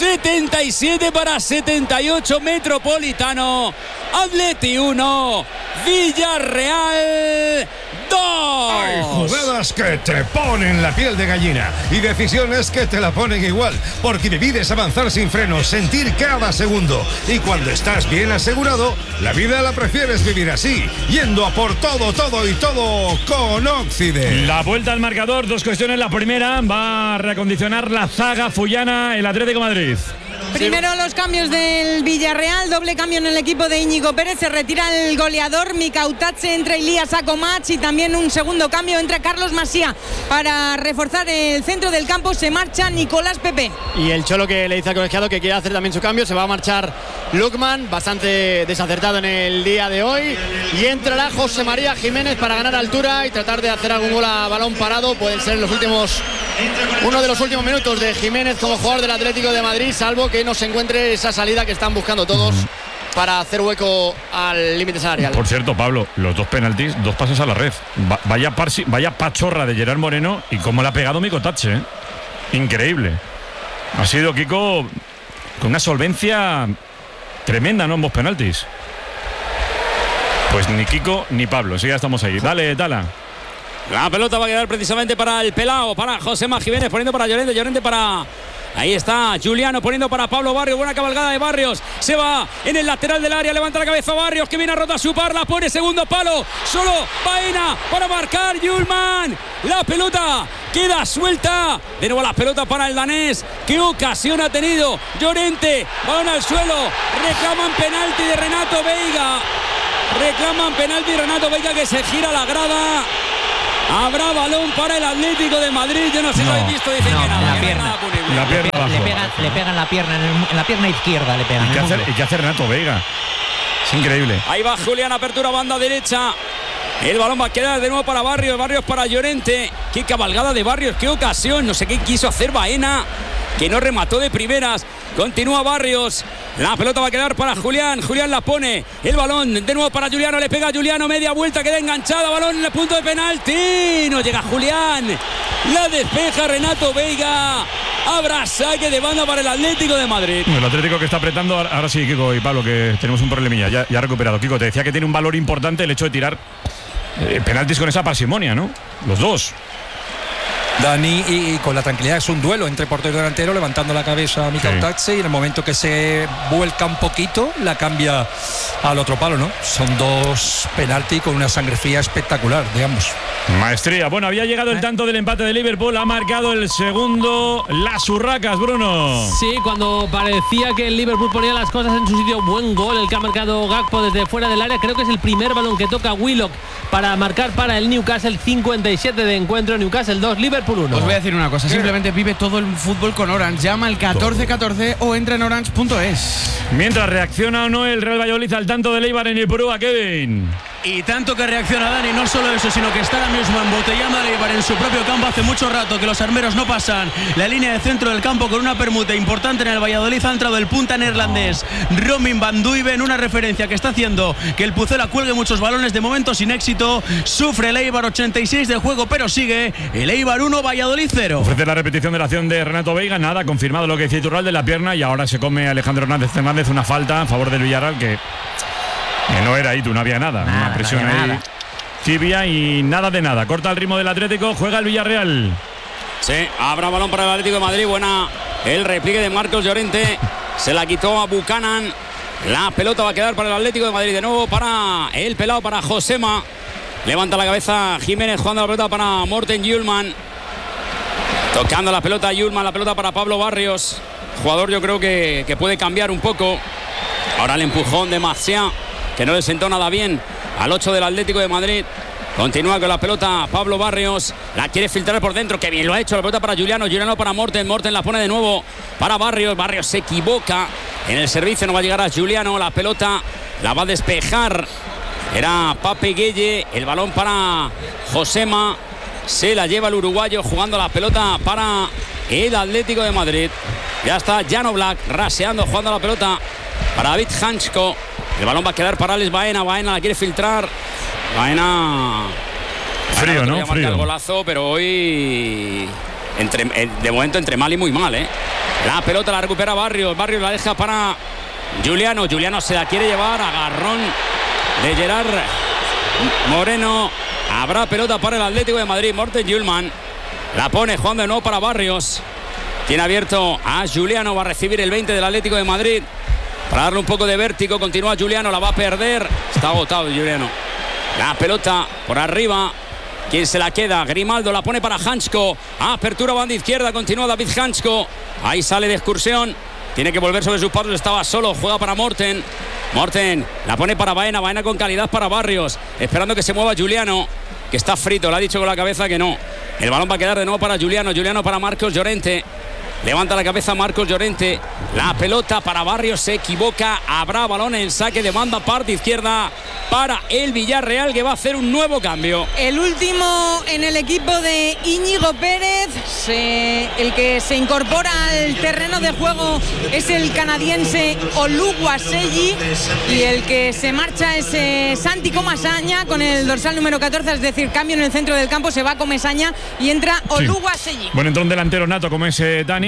77-78 Metropolitano. Atleti 1, Villarreal 2. Hay jugadas que te ponen la piel de gallina y decisiones que te la ponen igual, porque vivir es avanzar sin frenos, sentir cada segundo. Y cuando estás bien asegurado, la vida la prefieres vivir así, yendo a por todo con Occident. La vuelta al marcador, dos cuestiones. La primera, va a reacondicionar la zaga fullana el Atlético de Madrid. Primero los cambios del Villarreal, doble cambio en el equipo de Íñigo Pérez, se retira el goleador Mika Utache, entra Ilías Akomach y también un segundo cambio, entra Carlos Masía para reforzar el centro del campo, se marcha Nicolás Pepe. Y el Cholo, que le dice al colegiado que quiere hacer también su cambio, se va a marchar Lukman, bastante desacertado en el día de hoy, y entrará José María Jiménez para ganar altura y tratar de hacer algún gol a balón parado. Pueden ser uno de los últimos minutos de Jiménez como jugador del Atlético de Madrid, salvo que no se encuentre esa salida que están buscando todos para hacer hueco al límite salarial. Por cierto, Pablo, los dos penaltis, dos pases a la red. Vaya pachorra de Gerard Moreno y cómo le ha pegado Mika Utache, ¿eh? Increíble. Ha sido Kiko con una solvencia tremenda, ¿no? Ambos penaltis. Pues ni Kiko ni Pablo, sí, ya estamos ahí. Dale, Tala. La pelota va a quedar precisamente para el pelao, para Josema Jiménez, poniendo para Llorente para Ahí está Juliano poniendo para Pablo Barrios. Buena cabalgada de Barrios. Se va en el lateral del área. Levanta la cabeza Barrios, que viene a rotar su par. La pone segundo palo. Solo Baena para marcar. Yulman. La pelota queda suelta. De nuevo la pelota para el danés. ¿Qué ocasión ha tenido Llorente? Balón al suelo. Reclaman penalti de Renato Veiga. Reclaman penalti Renato Veiga, que se gira la grada. Habrá balón para el Atlético de Madrid. Yo no sé si lo habéis visto. Dicen que nada. La pierna. Le pegan la pierna en la pierna izquierda. Le pegan. ¿Y qué hace Renato Veiga? Es increíble. Ahí va Julián, apertura banda derecha. El balón va a quedar de nuevo para Barrios. Barrios para Llorente. Qué cabalgada de Barrios. Qué ocasión. No sé qué quiso hacer Baena, que no remató de primeras. Continúa Barrios. La pelota va a quedar para Julián. Julián la pone. El balón de nuevo para Juliano. Le pega a Juliano. Media vuelta. Queda enganchada. Balón en el punto de penalti. No llega Julián. La despeja Renato Veiga. Habrá saque de banda para el Atlético de Madrid. El Atlético que está apretando. Ahora sí, Kiko y Pablo, que tenemos un problemilla. Ya ha recuperado. Kiko, te decía que tiene un valor importante el hecho de tirar penaltis con esa parsimonia, ¿no? Los dos. Dani, y con la tranquilidad, es un duelo entre portero y delantero, levantando la cabeza a Mikau Taxe, y en el momento que se vuelca un poquito, la cambia al otro palo, ¿no? Son dos penaltis con una sangre fría espectacular, digamos. Maestría. Bueno, había llegado el tanto del empate de Liverpool, ha marcado el segundo las Urracas, Bruno. Sí, cuando parecía que el Liverpool ponía las cosas en su sitio, buen gol el que ha marcado Gakpo desde fuera del área. Creo que es el primer balón que toca Willock para marcar para el Newcastle. 57 de encuentro, Newcastle 2, Liverpool 1. Os voy a decir una cosa, simplemente vive todo el fútbol con Orange. Llama al 1414 o entra en orange.es. Mientras reacciona o no el Real Valladolid al tanto de Eibar en el Purúa, Kevin. Y tanto que reacciona Dani, no solo eso, sino que está ahora mismo embotellando a Eibar en su propio campo. Hace mucho rato que los armeros no pasan la línea de centro del campo con una permuta importante en el Valladolid. Ha entrado el punta neerlandés Romin van Duiven, una referencia que está haciendo que el Pucela cuelgue muchos balones, de momento sin éxito. Sufre el Eibar, 86 de juego, pero sigue el Eibar 1, Valladolid 0. Ofrece la repetición de la acción de Renato Veiga, nada, confirmado lo que dice Iturralde de la pierna, y ahora se come Alejandro Hernández una falta a favor del Villarreal que no era ahí, no había nada, una presión ahí tibia y nada de nada. Corta el ritmo del Atlético, juega el Villarreal. Sí, habrá balón para el Atlético de Madrid. Buena el repliegue de Marcos Llorente. Se la quitó a Buchanan. La pelota va a quedar para el Atlético de Madrid. De nuevo para el pelado, para Josema. Levanta la cabeza Jiménez, jugando la pelota para Morten Yulman. Tocando la pelota Yulman, la pelota para Pablo Barrios. Jugador yo creo que puede cambiar un poco. Ahora el empujón de Marcial, que no le sentó nada bien al 8 del Atlético de Madrid. Continúa con la pelota Pablo Barrios. La quiere filtrar por dentro. Que bien lo ha hecho. La pelota para Juliano. Juliano para Morten. Morten la pone de nuevo para Barrios. Barrios se equivoca en el servicio. No va a llegar a Juliano. La pelota la va a despejar. Era Pape Gueye. El balón para Josema. Se la lleva el uruguayo jugando la pelota para el Atlético de Madrid. Ya está Jan Oblak raseando, jugando la pelota para David Hansko. El balón va a quedar para Alex Baena. Baena la quiere filtrar. Baena. Frío, ¿no? Frío. El golazo, pero hoy de momento entre mal y muy mal, ¿eh? La pelota la recupera Barrios. Barrios la deja para Juliano. Juliano se la quiere llevar. Agarrón de Gerard Moreno. Habrá pelota para el Atlético de Madrid. Morten Yulman la pone jugando de nuevo para Barrios. Tiene abierto a Juliano. Va a recibir el 20 del Atlético de Madrid para darle un poco de vértigo. Continúa Juliano. La va a perder. Está agotado Juliano. La pelota por arriba. ¿Quién se la queda? Grimaldo la pone para Hansko. Apertura banda izquierda. Continúa David Hansko. Ahí sale de excursión. Tiene que volver sobre sus pasos. Estaba solo. Juega para Morten. Morten la pone para Baena. Baena con calidad para Barrios. Esperando que se mueva Juliano, que está frito. Le ha dicho con la cabeza que no. El balón va a quedar de nuevo para Juliano. Juliano para Marcos Llorente. Levanta la cabeza Marcos Llorente. La pelota para Barrios. Se equivoca. Habrá balón en saque de banda, parte izquierda, para el Villarreal, que va a hacer un nuevo cambio. El último en el equipo de Íñigo Pérez. El que se incorpora al terreno de juego es el canadiense Oluwaseyi. Y el que se marcha es Santi Comesaña con el dorsal número 14. Es decir, cambio en el centro del campo. Se va Comesaña y entra Oluwaseyi. Bueno, entra un delantero nato como es Dani.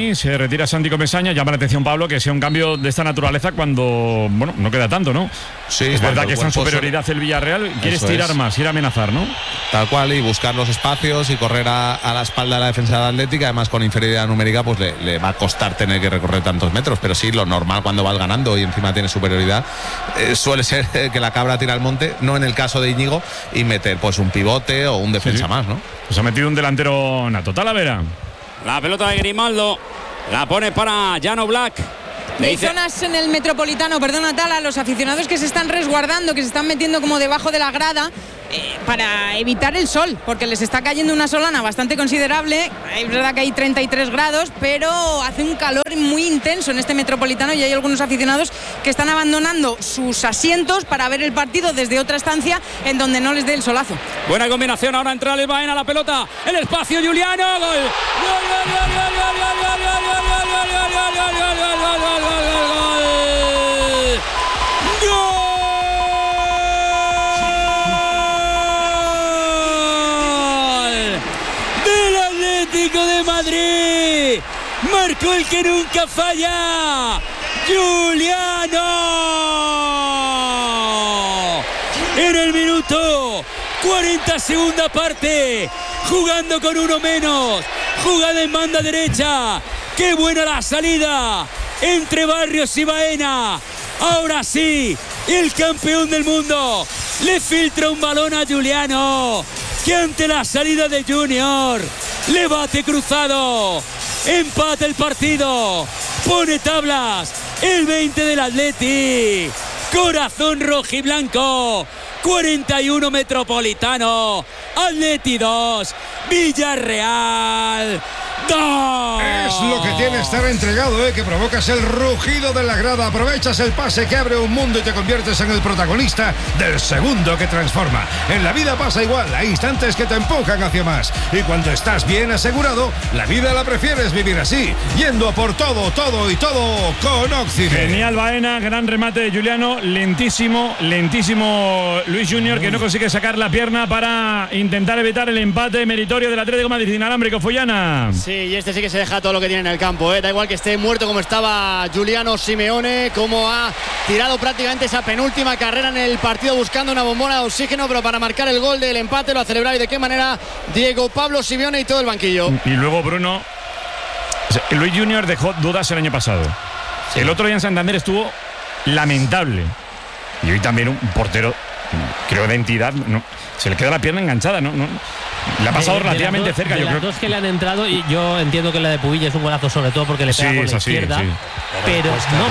Dani, se retira Santi Comesaña. Llama la atención, Pablo, que sea un cambio de esta naturaleza cuando, bueno, no queda tanto, ¿no? Sí, es verdad que está en superioridad el Villarreal. Quieres tirar más, ir a amenazar, ¿no? Tal cual, y buscar los espacios y correr a la espalda de la defensa de Atlética. Además, con inferioridad numérica, pues le va a costar tener que recorrer tantos metros. Pero sí, lo normal cuando vas ganando y encima tiene superioridad, suele ser que la cabra tira al monte, no en el caso de Íñigo, y meter pues un pivote o un defensa más, ¿no? Pues ha metido un delantero nato. Talavera. La pelota de Grimaldo. La pone para Jan Oblak. Hay zonas en el Metropolitano, perdona Tala, los aficionados que se están resguardando, que se están metiendo como debajo de la grada para evitar el sol, porque les está cayendo una solana bastante considerable. Es verdad que hay 33 grados, pero hace un calor muy intenso en este Metropolitano y hay algunos aficionados que están abandonando sus asientos para ver el partido desde otra estancia en donde no les dé el solazo. Buena combinación, ahora entra el Baena, la pelota, el espacio, Juliano, gol. Gol, gol, gol, gol, gol, gol, gol, gol, gol, gol, gol, gol, gol, gol, gol, gol, gol, gol, gol. De Madrid, marcó el que nunca falla, Juliano, en el minuto 40, segunda parte, jugando con uno menos, jugada en banda derecha, qué buena la salida entre Barrios y Baena. Ahora sí, el campeón del mundo le filtra un balón a Juliano, que ante la salida de Junior le bate cruzado, empata el partido, pone tablas el 20 del Atleti, corazón rojiblanco, 41 Metropolitano, Atleti 2, Villarreal 2. Es lo que tiene estar entregado, que provocas el rugido de la grada, aprovechas el pase que abre un mundo y te conviertes en el protagonista del segundo que transforma. En la vida pasa igual, hay instantes que te empujan hacia más, y cuando estás bien asegurado, la vida la prefieres vivir así, yendo a por todo, todo y todo con Oxide. Genial Baena, gran remate de Juliano, lentísimo Luis Junior, que no consigue sacar la pierna para intentar evitar el empate meritorio del Atlético de Madrid. Inalámbrico, Follana. Sí, y este sí que se deja todo lo que tiene en el campo, Da igual que esté muerto como estaba Giuliano Simeone, como ha tirado prácticamente esa penúltima carrera en el partido buscando una bombona de oxígeno, pero para marcar el gol del empate lo ha celebrado, y de qué manera Diego Pablo Simeone y todo el banquillo. Y luego Bruno, Luis Junior dejó dudas el año pasado. Sí. El otro día en Santander estuvo lamentable. Y hoy también un portero, creo, de entidad, no, se le queda la pierna enganchada, ¿no? Le ha pasado relativamente cerca. Yo creo dos que le han entrado, y yo entiendo que la de Pubilla es un golazo, sobre todo porque le pega con la izquierda. Sí. Pero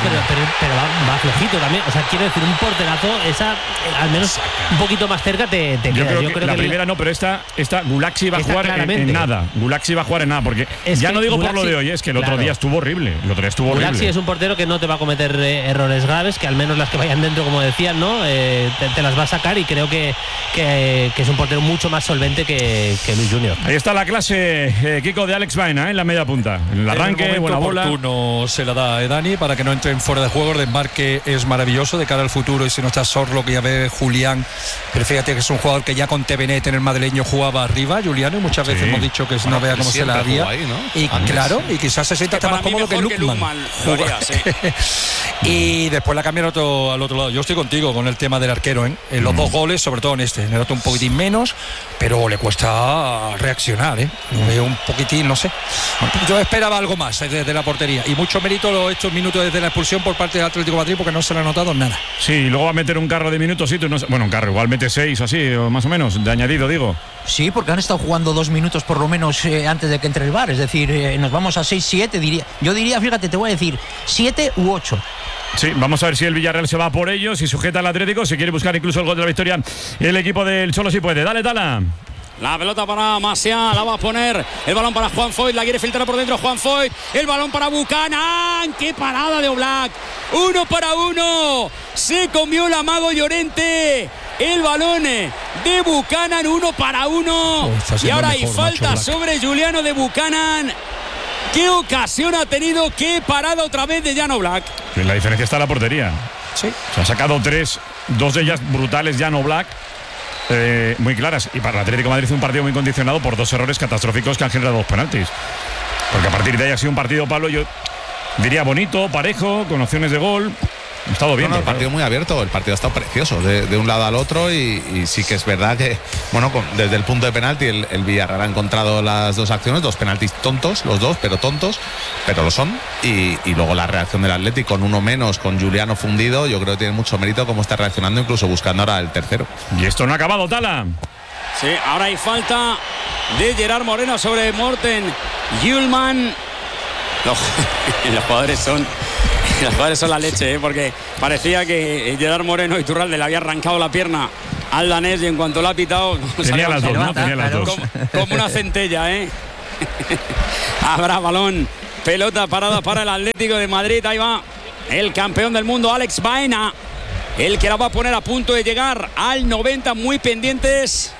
va flojito también. O sea, quiero decir, un porterazo, esa al menos un poquito más cerca te yo queda. Creo que la primera no, pero esta Gulaxi va a jugar en nada. Gulaxi va a jugar en nada, porque ya no digo Gulaxi, por lo de hoy, es que el otro día estuvo horrible. Gulaxi es un portero que no te va a cometer errores graves, que al menos las que vayan dentro, como decían, ¿no? Te las va a sacar, y creo que es un portero mucho más solvente que Luis Junior. Ahí está la clase, Kiko, de Alex Baena, en la media punta. En el arranque, buena bola. Oportuno se la da a Dani para que no entren fuera de juego. El desmarque es maravilloso de cara al futuro, y si no está Sorlo, que ya ve Julián, pero fíjate que es un jugador que ya con Tevenet en el madrileño jugaba arriba, Juliano, y muchas veces hemos dicho que no vea cómo se la haría ahí, ¿no? Y claro, y quizás se sienta más cómodo que Lukman. Y después la cambian al otro lado. Yo estoy contigo con el tema del arquero, en los dos goles, sobre todo en este. Le noto un poquitín menos, pero le cuesta reaccionar, Lo veo un poquitín, no sé. Yo esperaba algo más desde la portería, y mucho mérito estos minutos desde la expulsión por parte del Atlético de Madrid, porque no se le ha notado nada. Sí, luego va a meter un carro de minutos, sí, bueno, un carro, igual mete 6 así, o más o menos, de añadido, digo. Sí, porque han estado jugando 2 minutos por lo menos antes de que entre el VAR, es decir, nos vamos a 6-7, diría. Yo diría, fíjate, te voy a decir 7 u 8. Sí, vamos a ver si el Villarreal se va por ellos, si sujeta al Atlético, si quiere buscar incluso el gol de la victoria. El equipo del Cholo sí puede. Dale, Tala. La pelota para Masia, la va a poner, el balón para Juan Foyt, la quiere filtrar por dentro Juan Foyt, el balón para Buchanan, qué parada de Oblak, 1 para 1, se comió la Mago Llorente, el balón de Buchanan, 1 para 1, y ahora hay falta sobre Juliano de Buchanan. ¿Qué ocasión ha tenido? ¿Qué parada otra vez de Jan Oblak? La diferencia está en la portería. Sí. Se ha sacado 3, 2 de ellas brutales Jan Oblak. Muy claras, y para el Atlético de Madrid un partido muy condicionado por 2 errores catastróficos que han generado 2 penaltis. Porque a partir de ahí ha sido un partido, Pablo, yo diría bonito, parejo, con opciones de gol. Ha estado bien. El partido muy abierto, el partido ha estado precioso de un lado al otro y sí que es verdad que, bueno, desde el punto de penalti el Villarreal ha encontrado las dos acciones, 2 penaltis tontos, los dos, pero tontos, pero lo son. Y luego la reacción del Atlético con uno menos, con Juliano fundido, yo creo que tiene mucho mérito cómo está reaccionando, incluso buscando ahora el tercero. Y esto no ha acabado, Tala. Sí, ahora hay falta de Gerard Moreno sobre Morten Hjulmand. Los jugadores son la leche, porque parecía que Gerard Moreno y Iturralde le había arrancado la pierna al danés y en cuanto lo ha pitado tenía las dos, ¿no? Tenía las dos. Como una centella, Habrá balón, pelota parada para el Atlético de Madrid. Ahí va el campeón del mundo, Alex Baena, el que la va a poner a punto de llegar al 90, muy pendientes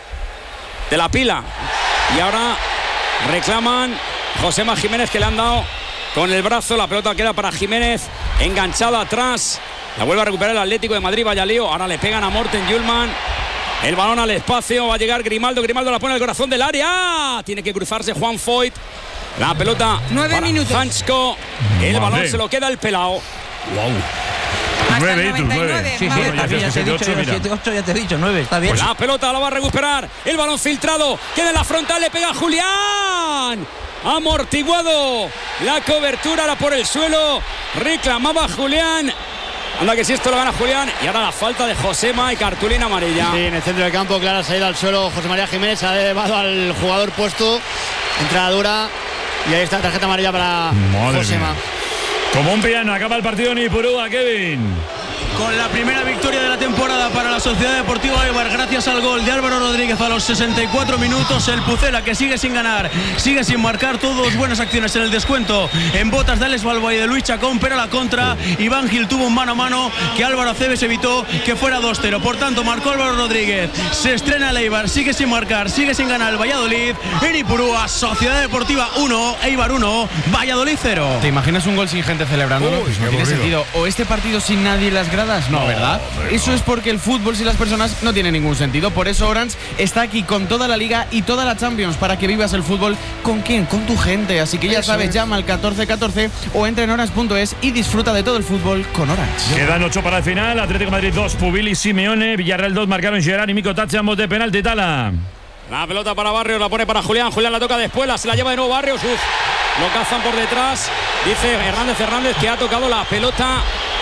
de la pila. Y ahora reclaman Josema Jiménez, que le han dado con el brazo. La pelota queda para Jiménez, enganchada atrás. La vuelve a recuperar el Atlético de Madrid. Vaya lío. Ahora le pegan a Morten Hjulmand. El balón al espacio. Va a llegar Grimaldo. Grimaldo la pone al corazón del área. Tiene que cruzarse Juan Foyt. La pelota 9 minutos. Hansko. El balón se lo queda el pelao. Wow. Hasta el 99. Sí, bueno, ya te he dicho 7-8, ya te he dicho 9, está bien. Pues la pelota la va a recuperar. El balón filtrado. Queda en la frontal. Le pega Julián. Amortiguado la cobertura, ahora por el suelo. Reclamaba Julián. Anda que si esto lo gana Julián. Y ahora la falta de Josema y cartulina amarilla. Sí, en el centro del campo, clara salida al suelo. José María Jiménez ha llevado al jugador puesto. Entrada dura. Y ahí está la tarjeta amarilla para Josema. Como un piano, acaba el partido en Ipurúa, Kevin. Con la primera victoria de la temporada para la Sociedad Deportiva Eibar, gracias al gol de Álvaro Rodríguez a los 64 minutos. El Pucela, que sigue sin ganar, sigue sin marcar, todos buenas acciones en el descuento en botas de Alex Balboa y de Luis Chacón, pero a la contra Iván Gil tuvo un mano a mano que Álvaro Aceves evitó que fuera 2-0. Por tanto, marcó Álvaro Rodríguez, se estrena el Eibar, sigue sin marcar, sigue sin ganar el Valladolid. En Ipurúa, Sociedad Deportiva 1, Eibar 1, Valladolid 0. ¿Te imaginas un gol sin gente celebrándolo? Pues no tiene sentido. O este partido sin nadie en las gradas. No, ¿verdad? Eso es porque el fútbol sin las personas no tiene ningún sentido. Por eso Orange está aquí con toda la Liga y toda la Champions para que vivas el fútbol. ¿Con quién? Con tu gente. Así que ya sabes, llama al 1414 o entra en orange.es y disfruta de todo el fútbol con Orange. Quedan 8 para el final. Atlético de Madrid 2, Pubil y Simeone. Villarreal 2, marcaron Gerard y Mico Tachi, ambos de penalti. Tala. La pelota para Barrios, la pone para Julián. Julián la toca después, se la lleva de nuevo Barrios. Lo cazan por detrás. Dice Hernández que ha tocado la pelota.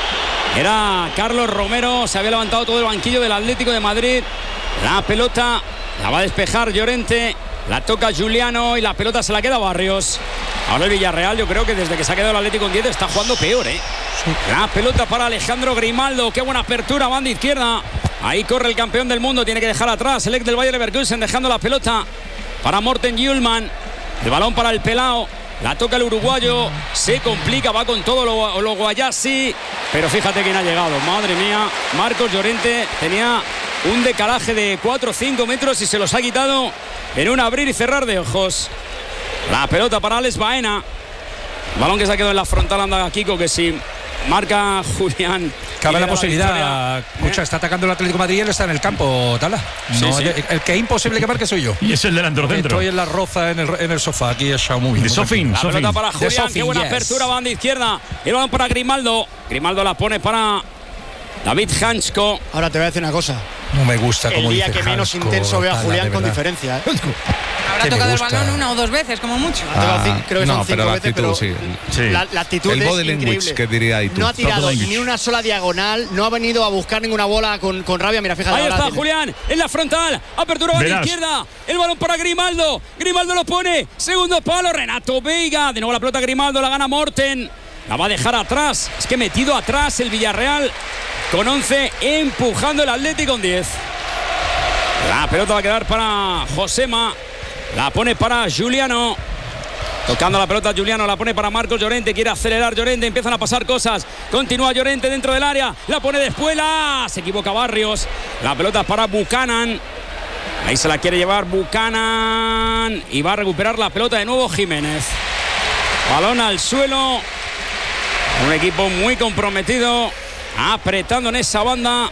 Era Carlos Romero, se había levantado todo el banquillo del Atlético de Madrid. La pelota la va a despejar Llorente, la toca Juliano y la pelota se la queda Barrios. Ahora el Villarreal, yo creo que desde que se ha quedado el Atlético en 10 está jugando peor, Sí. La pelota para Alejandro Grimaldo, qué buena apertura, banda izquierda. Ahí corre el campeón del mundo, tiene que dejar atrás el ex del Bayer Leverkusen, dejando la pelota para Morten Hjulmand. El balón para el Pelao. La toca el uruguayo, se complica, va con todo lo Guayasi, pero fíjate quién ha llegado, madre mía. Marcos Llorente tenía un decalaje de 4 o 5 metros y se los ha quitado en un abrir y cerrar de ojos. La pelota para Alex Baena, balón que se ha quedado en la frontal, anda Kiko, que si marca Julián. Cabe la posibilidad. Escucha, está atacando el Atlético de Madrid y él está en el campo, Tala. No, sí. El que es imposible que marque soy yo. Y es el delantero centro. Estoy en la roza en el sofá. Aquí es Xiaomi. De Sofín. La pelota para Julián. Qué buena apertura, banda izquierda. El balón para Grimaldo. Grimaldo la pone para David Hansko. Ahora te voy a decir una cosa. No me gusta como dice el día que menos Hansko, intenso veo a Julián Tala, con diferencia. Habrá tocado el balón 1 o 2 veces, como mucho. Creo que son 5 veces, pero sí. La actitud el es body increíble. language, que diría Itu. No ha tirado ni una sola diagonal, no ha venido a buscar ninguna bola con rabia. Mira, fíjate. Ahí está Julián, en la frontal, apertura a la izquierda, el balón para Grimaldo. Grimaldo lo pone, segundo palo, Renato Veiga. De nuevo la pelota Grimaldo, la gana Morten. La va a dejar atrás, es que metido atrás el Villarreal con 11, empujando el Atlético con 10. La pelota va a quedar para Josema. La pone para Juliano. Tocando la pelota Juliano, la pone para Marcos Llorente. Quiere acelerar Llorente, empiezan a pasar cosas. Continúa Llorente dentro del área. La pone de espuela. Se equivoca Barrios. La pelota para Buchanan. Ahí se la quiere llevar Buchanan. Y va a recuperar la pelota de nuevo Jiménez. Balón al suelo. Un equipo muy comprometido. Apretando en esa banda.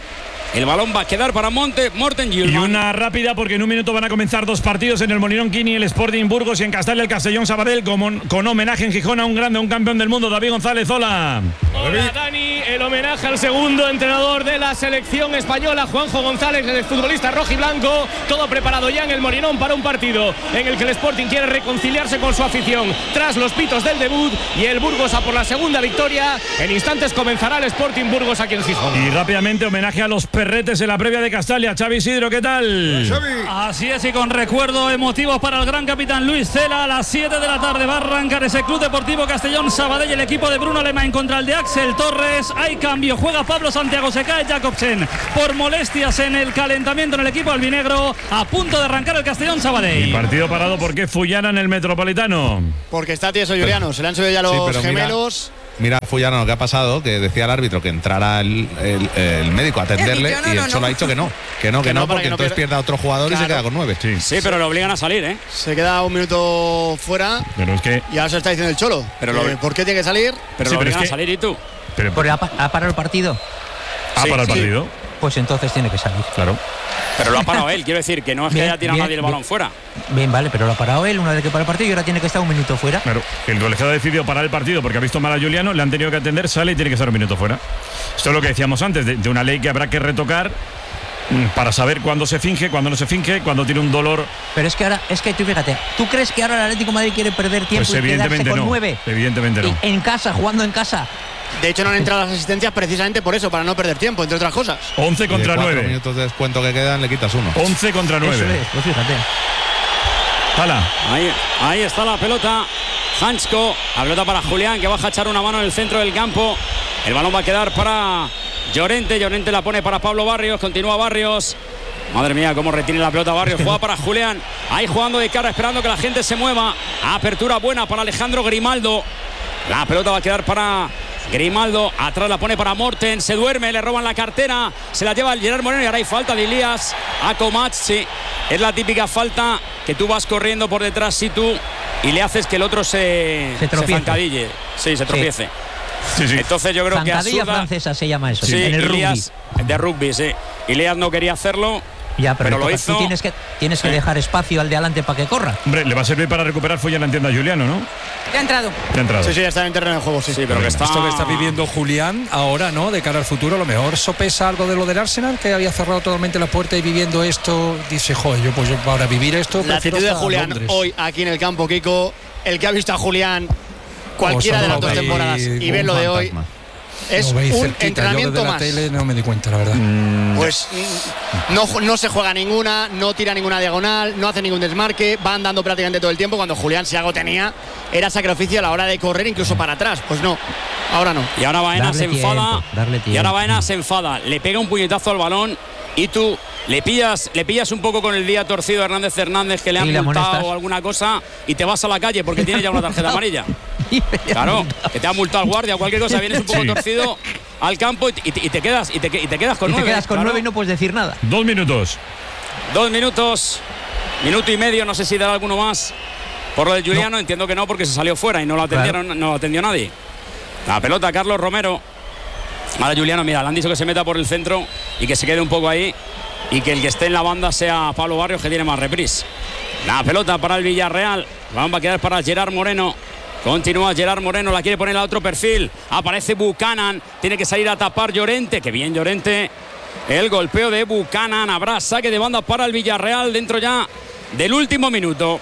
El balón va a quedar para Morten Gilman. Y una rápida, porque en un minuto van a comenzar 2 partidos en el Molinón Quini, el Sporting Burgos, y en Castalia el Castellón Sabadell, con homenaje en Gijón a un grande, un campeón del mundo, David González. Hola. Hola, Dani. El homenaje al segundo entrenador de la selección española, Juanjo González, el futbolista rojiblanco. Todo preparado ya en el Molinón para un partido en el que el Sporting quiere reconciliarse con su afición tras los pitos del debut, y el Burgos a por la segunda victoria. En instantes comenzará el Sporting Burgos aquí en Gijón. Y rápidamente homenaje a los perretes en la previa de Castalia. Xavi Isidro, ¿qué tal? Así es, y con recuerdo emotivos para el gran capitán Luis Cela. A las 7 de la tarde va a arrancar ese Club Deportivo Castellón Sabadell, el equipo de Bruno Alemán contra el de Axel Torres. Hay cambio, juega Pablo Santiago, se cae Jacobsen por molestias en el calentamiento en el equipo albinegro. A punto de arrancar el Castellón Sabadell. Y partido parado, ¿por qué Fullana en el Metropolitano? Porque está tieso Juliano, se le han subido ya los gemelos. Mira Fullana lo que ha pasado, que decía el árbitro que entrara el médico a atenderle, y él solo ha dicho que no, porque entonces pierde a otro jugador, claro, y se queda con 9. Sí, pero le obligan a salir, ¿eh? Se queda un minuto fuera. Pero es que ya se está diciendo el Cholo. Pero ¿por qué tiene que salir? Pero lo obligan a salir, ¿y tú? Pero ¿ha parado el partido? ¿Ha parado el partido? Pues entonces tiene que salir. Claro. Pero lo ha parado él, quiero decir, que no es que haya tirado nadie el balón fuera. Bien, vale, pero lo ha parado él una vez que para el partido y ahora tiene que estar un minuto fuera. Claro, el colegiado ha decidido parar el partido porque ha visto mal a Juliano, le han tenido que atender, sale y tiene que estar un minuto fuera. Esto es lo que decíamos antes, de una ley que habrá que retocar para saber cuándo se finge, cuándo no se finge, cuándo tiene un dolor. Pero es que ahora, tú fíjate, ¿tú crees que ahora el Atlético de Madrid quiere perder tiempo pues y quedarse con 9? Evidentemente no. En casa, jugando en casa. De hecho, no han entrado las asistencias precisamente por eso, para no perder tiempo, entre otras cosas. 11 contra 9. 4 minutos de descuento que quedan, le quitas 1. 11 contra 9. Eso es, pues fíjate. Hala. Ahí está la pelota. Hansko, la pelota para Julián, que baja a echar una mano en el centro del campo. El balón va a quedar para Llorente. Llorente la pone para Pablo Barrios. Continúa Barrios. Madre mía, cómo retiene la pelota Barrios. Juega para Julián. Ahí jugando de cara, esperando que la gente se mueva. Apertura buena para Alejandro Grimaldo. La pelota va a quedar para Grimaldo. Atrás la pone para Morten. Se duerme, le roban la cartera. Se la lleva el Gerard Moreno y ahora hay falta de Elías a Comatch. Sí, es la típica falta que tú vas corriendo por detrás, si tú, y le haces que el otro se zancadille. Sí, se tropiece. Sí. Entonces yo creo que zancadilla francesa se llama eso. Sí, en el Elías, rugby. De rugby, sí. Elías no quería hacerlo. Ya, pero lo hizo. Tú tienes que dejar espacio al de adelante para que corra. Hombre, le va a servir para recuperar Fullana, entienda Juliano, ¿no? Ya ha entrado. Sí, ya está en terreno de juego, sí. Pero que está... Esto que está viviendo Julián ahora, ¿no? De cara al futuro, a lo mejor sopesa algo de lo del Arsenal, que había cerrado totalmente la puerta, y viviendo esto, dice, joder, yo para vivir esto... La actitud de Julián Londres. hoy aquí en el campo, Kiko, el que ha visto a Julián cualquiera de las 2 temporadas y ver lo de hoy... Es un entrenamiento más. Tele no me di cuenta, la verdad. Pues no se juega ninguna, no tira ninguna diagonal, no hace ningún desmarque, van dando prácticamente todo el tiempo. Cuando Julián, si algo tenía, era sacrificio a la hora de correr, incluso para atrás. Pues no, ahora no. Y ahora Baena se enfada. Y ahora Baena se enfada. Le pega un puñetazo al balón y tú le pillas un poco con el día torcido a Hernández, que le han multado o alguna cosa, y te vas a la calle porque tiene ya una tarjeta amarilla. Claro, que te ha multado el guardia o cualquier cosa, vienes un poco torcido al campo y te quedas con 9. Te quedas con 9 y no puedes decir nada. 2 minutos. 2 minutos. Minuto y medio, no sé si dará alguno más. Por lo de Juliano, no. Entiendo que no, porque se salió fuera y no lo atendieron, claro. No lo atendió nadie. La pelota, Carlos Romero. Ahora Juliano, mira, le han dicho que se meta por el centro y que se quede un poco ahí, y que el que esté en la banda sea Pablo Barrios, que tiene más reprise. La pelota para el Villarreal. Va a quedar para Gerard Moreno. Continúa Gerard Moreno, la quiere poner a otro perfil. Aparece Buchanan, tiene que salir a tapar Llorente. Que bien Llorente. El golpeo de Buchanan. Habrá saque de banda para el Villarreal dentro ya del último minuto.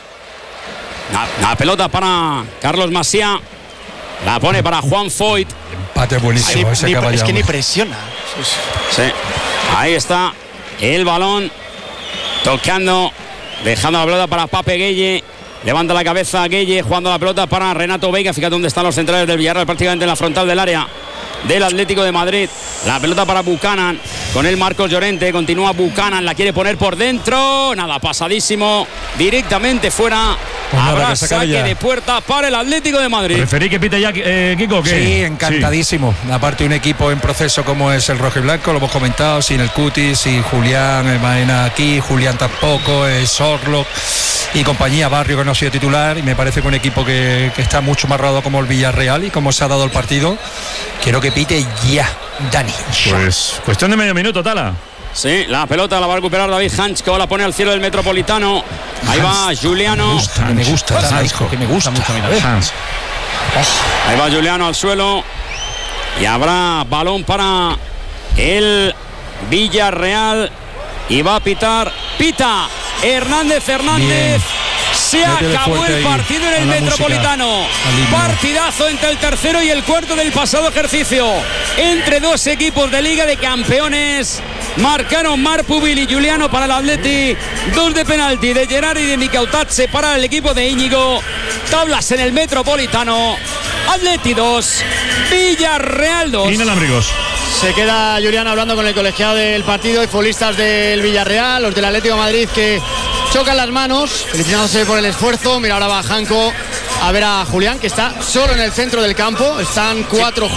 La pelota para Carlos Masía. La pone para Juan Foyt. Empate buenísimo. Es que ni presiona. Sí. Ahí está el balón. Tocando. Dejando la pelota para Pape Gueye. Levanta la cabeza Gueye, jugando la pelota para Renato Veiga. Fíjate dónde están los centrales del Villarreal, prácticamente en la frontal del área del Atlético de Madrid. La pelota para Buchanan, con el Marcos Llorente. Continúa Buchanan, la quiere poner por dentro. Nada, pasadísimo, directamente fuera. Pues habrá saque de puerta para el Atlético de Madrid. ¿Preferí que pite ya, Kiko? ¿Qué? Sí, encantadísimo. Sí. Aparte, un equipo en proceso como es el rojo y blanco, lo hemos comentado, sin el Cuti, sin Julián, Maena aquí, Julián tampoco, Sorlock y compañía, Barrio, que no ha sido titular, y me parece que un equipo que está mucho más rodado como el Villarreal y como se ha dado el partido. Quiero que pite ya, Dani. Pues cuestión de medio minuto, Tala. Sí, la pelota la va a recuperar David Hanch, que la pone al cielo del Metropolitano. Ahí va Juliano. Me gusta mucho. Ahí va Juliano al suelo. Y habrá balón para el Villarreal. Y va a pitar. Pita Hernández Fernández. Bien. Se acabó el partido en el Metropolitano. Partidazo entre el tercero y el cuarto del pasado ejercicio. Entre dos equipos de Liga de Campeones. Marcaron Marpubil y Juliano para el Atleti. 2 de penalti de Gerard y de Micautazze para el equipo de Íñigo. Tablas en el Metropolitano. Atleti 2, Villarreal 2. Inalámbricos. Se queda Julián hablando con el colegiado del partido y futbolistas del Villarreal, los del Atlético de Madrid, que chocan las manos, felicitándose por el esfuerzo. Mira, ahora va Janko a ver a Julián, que está solo en el centro del campo. Están 4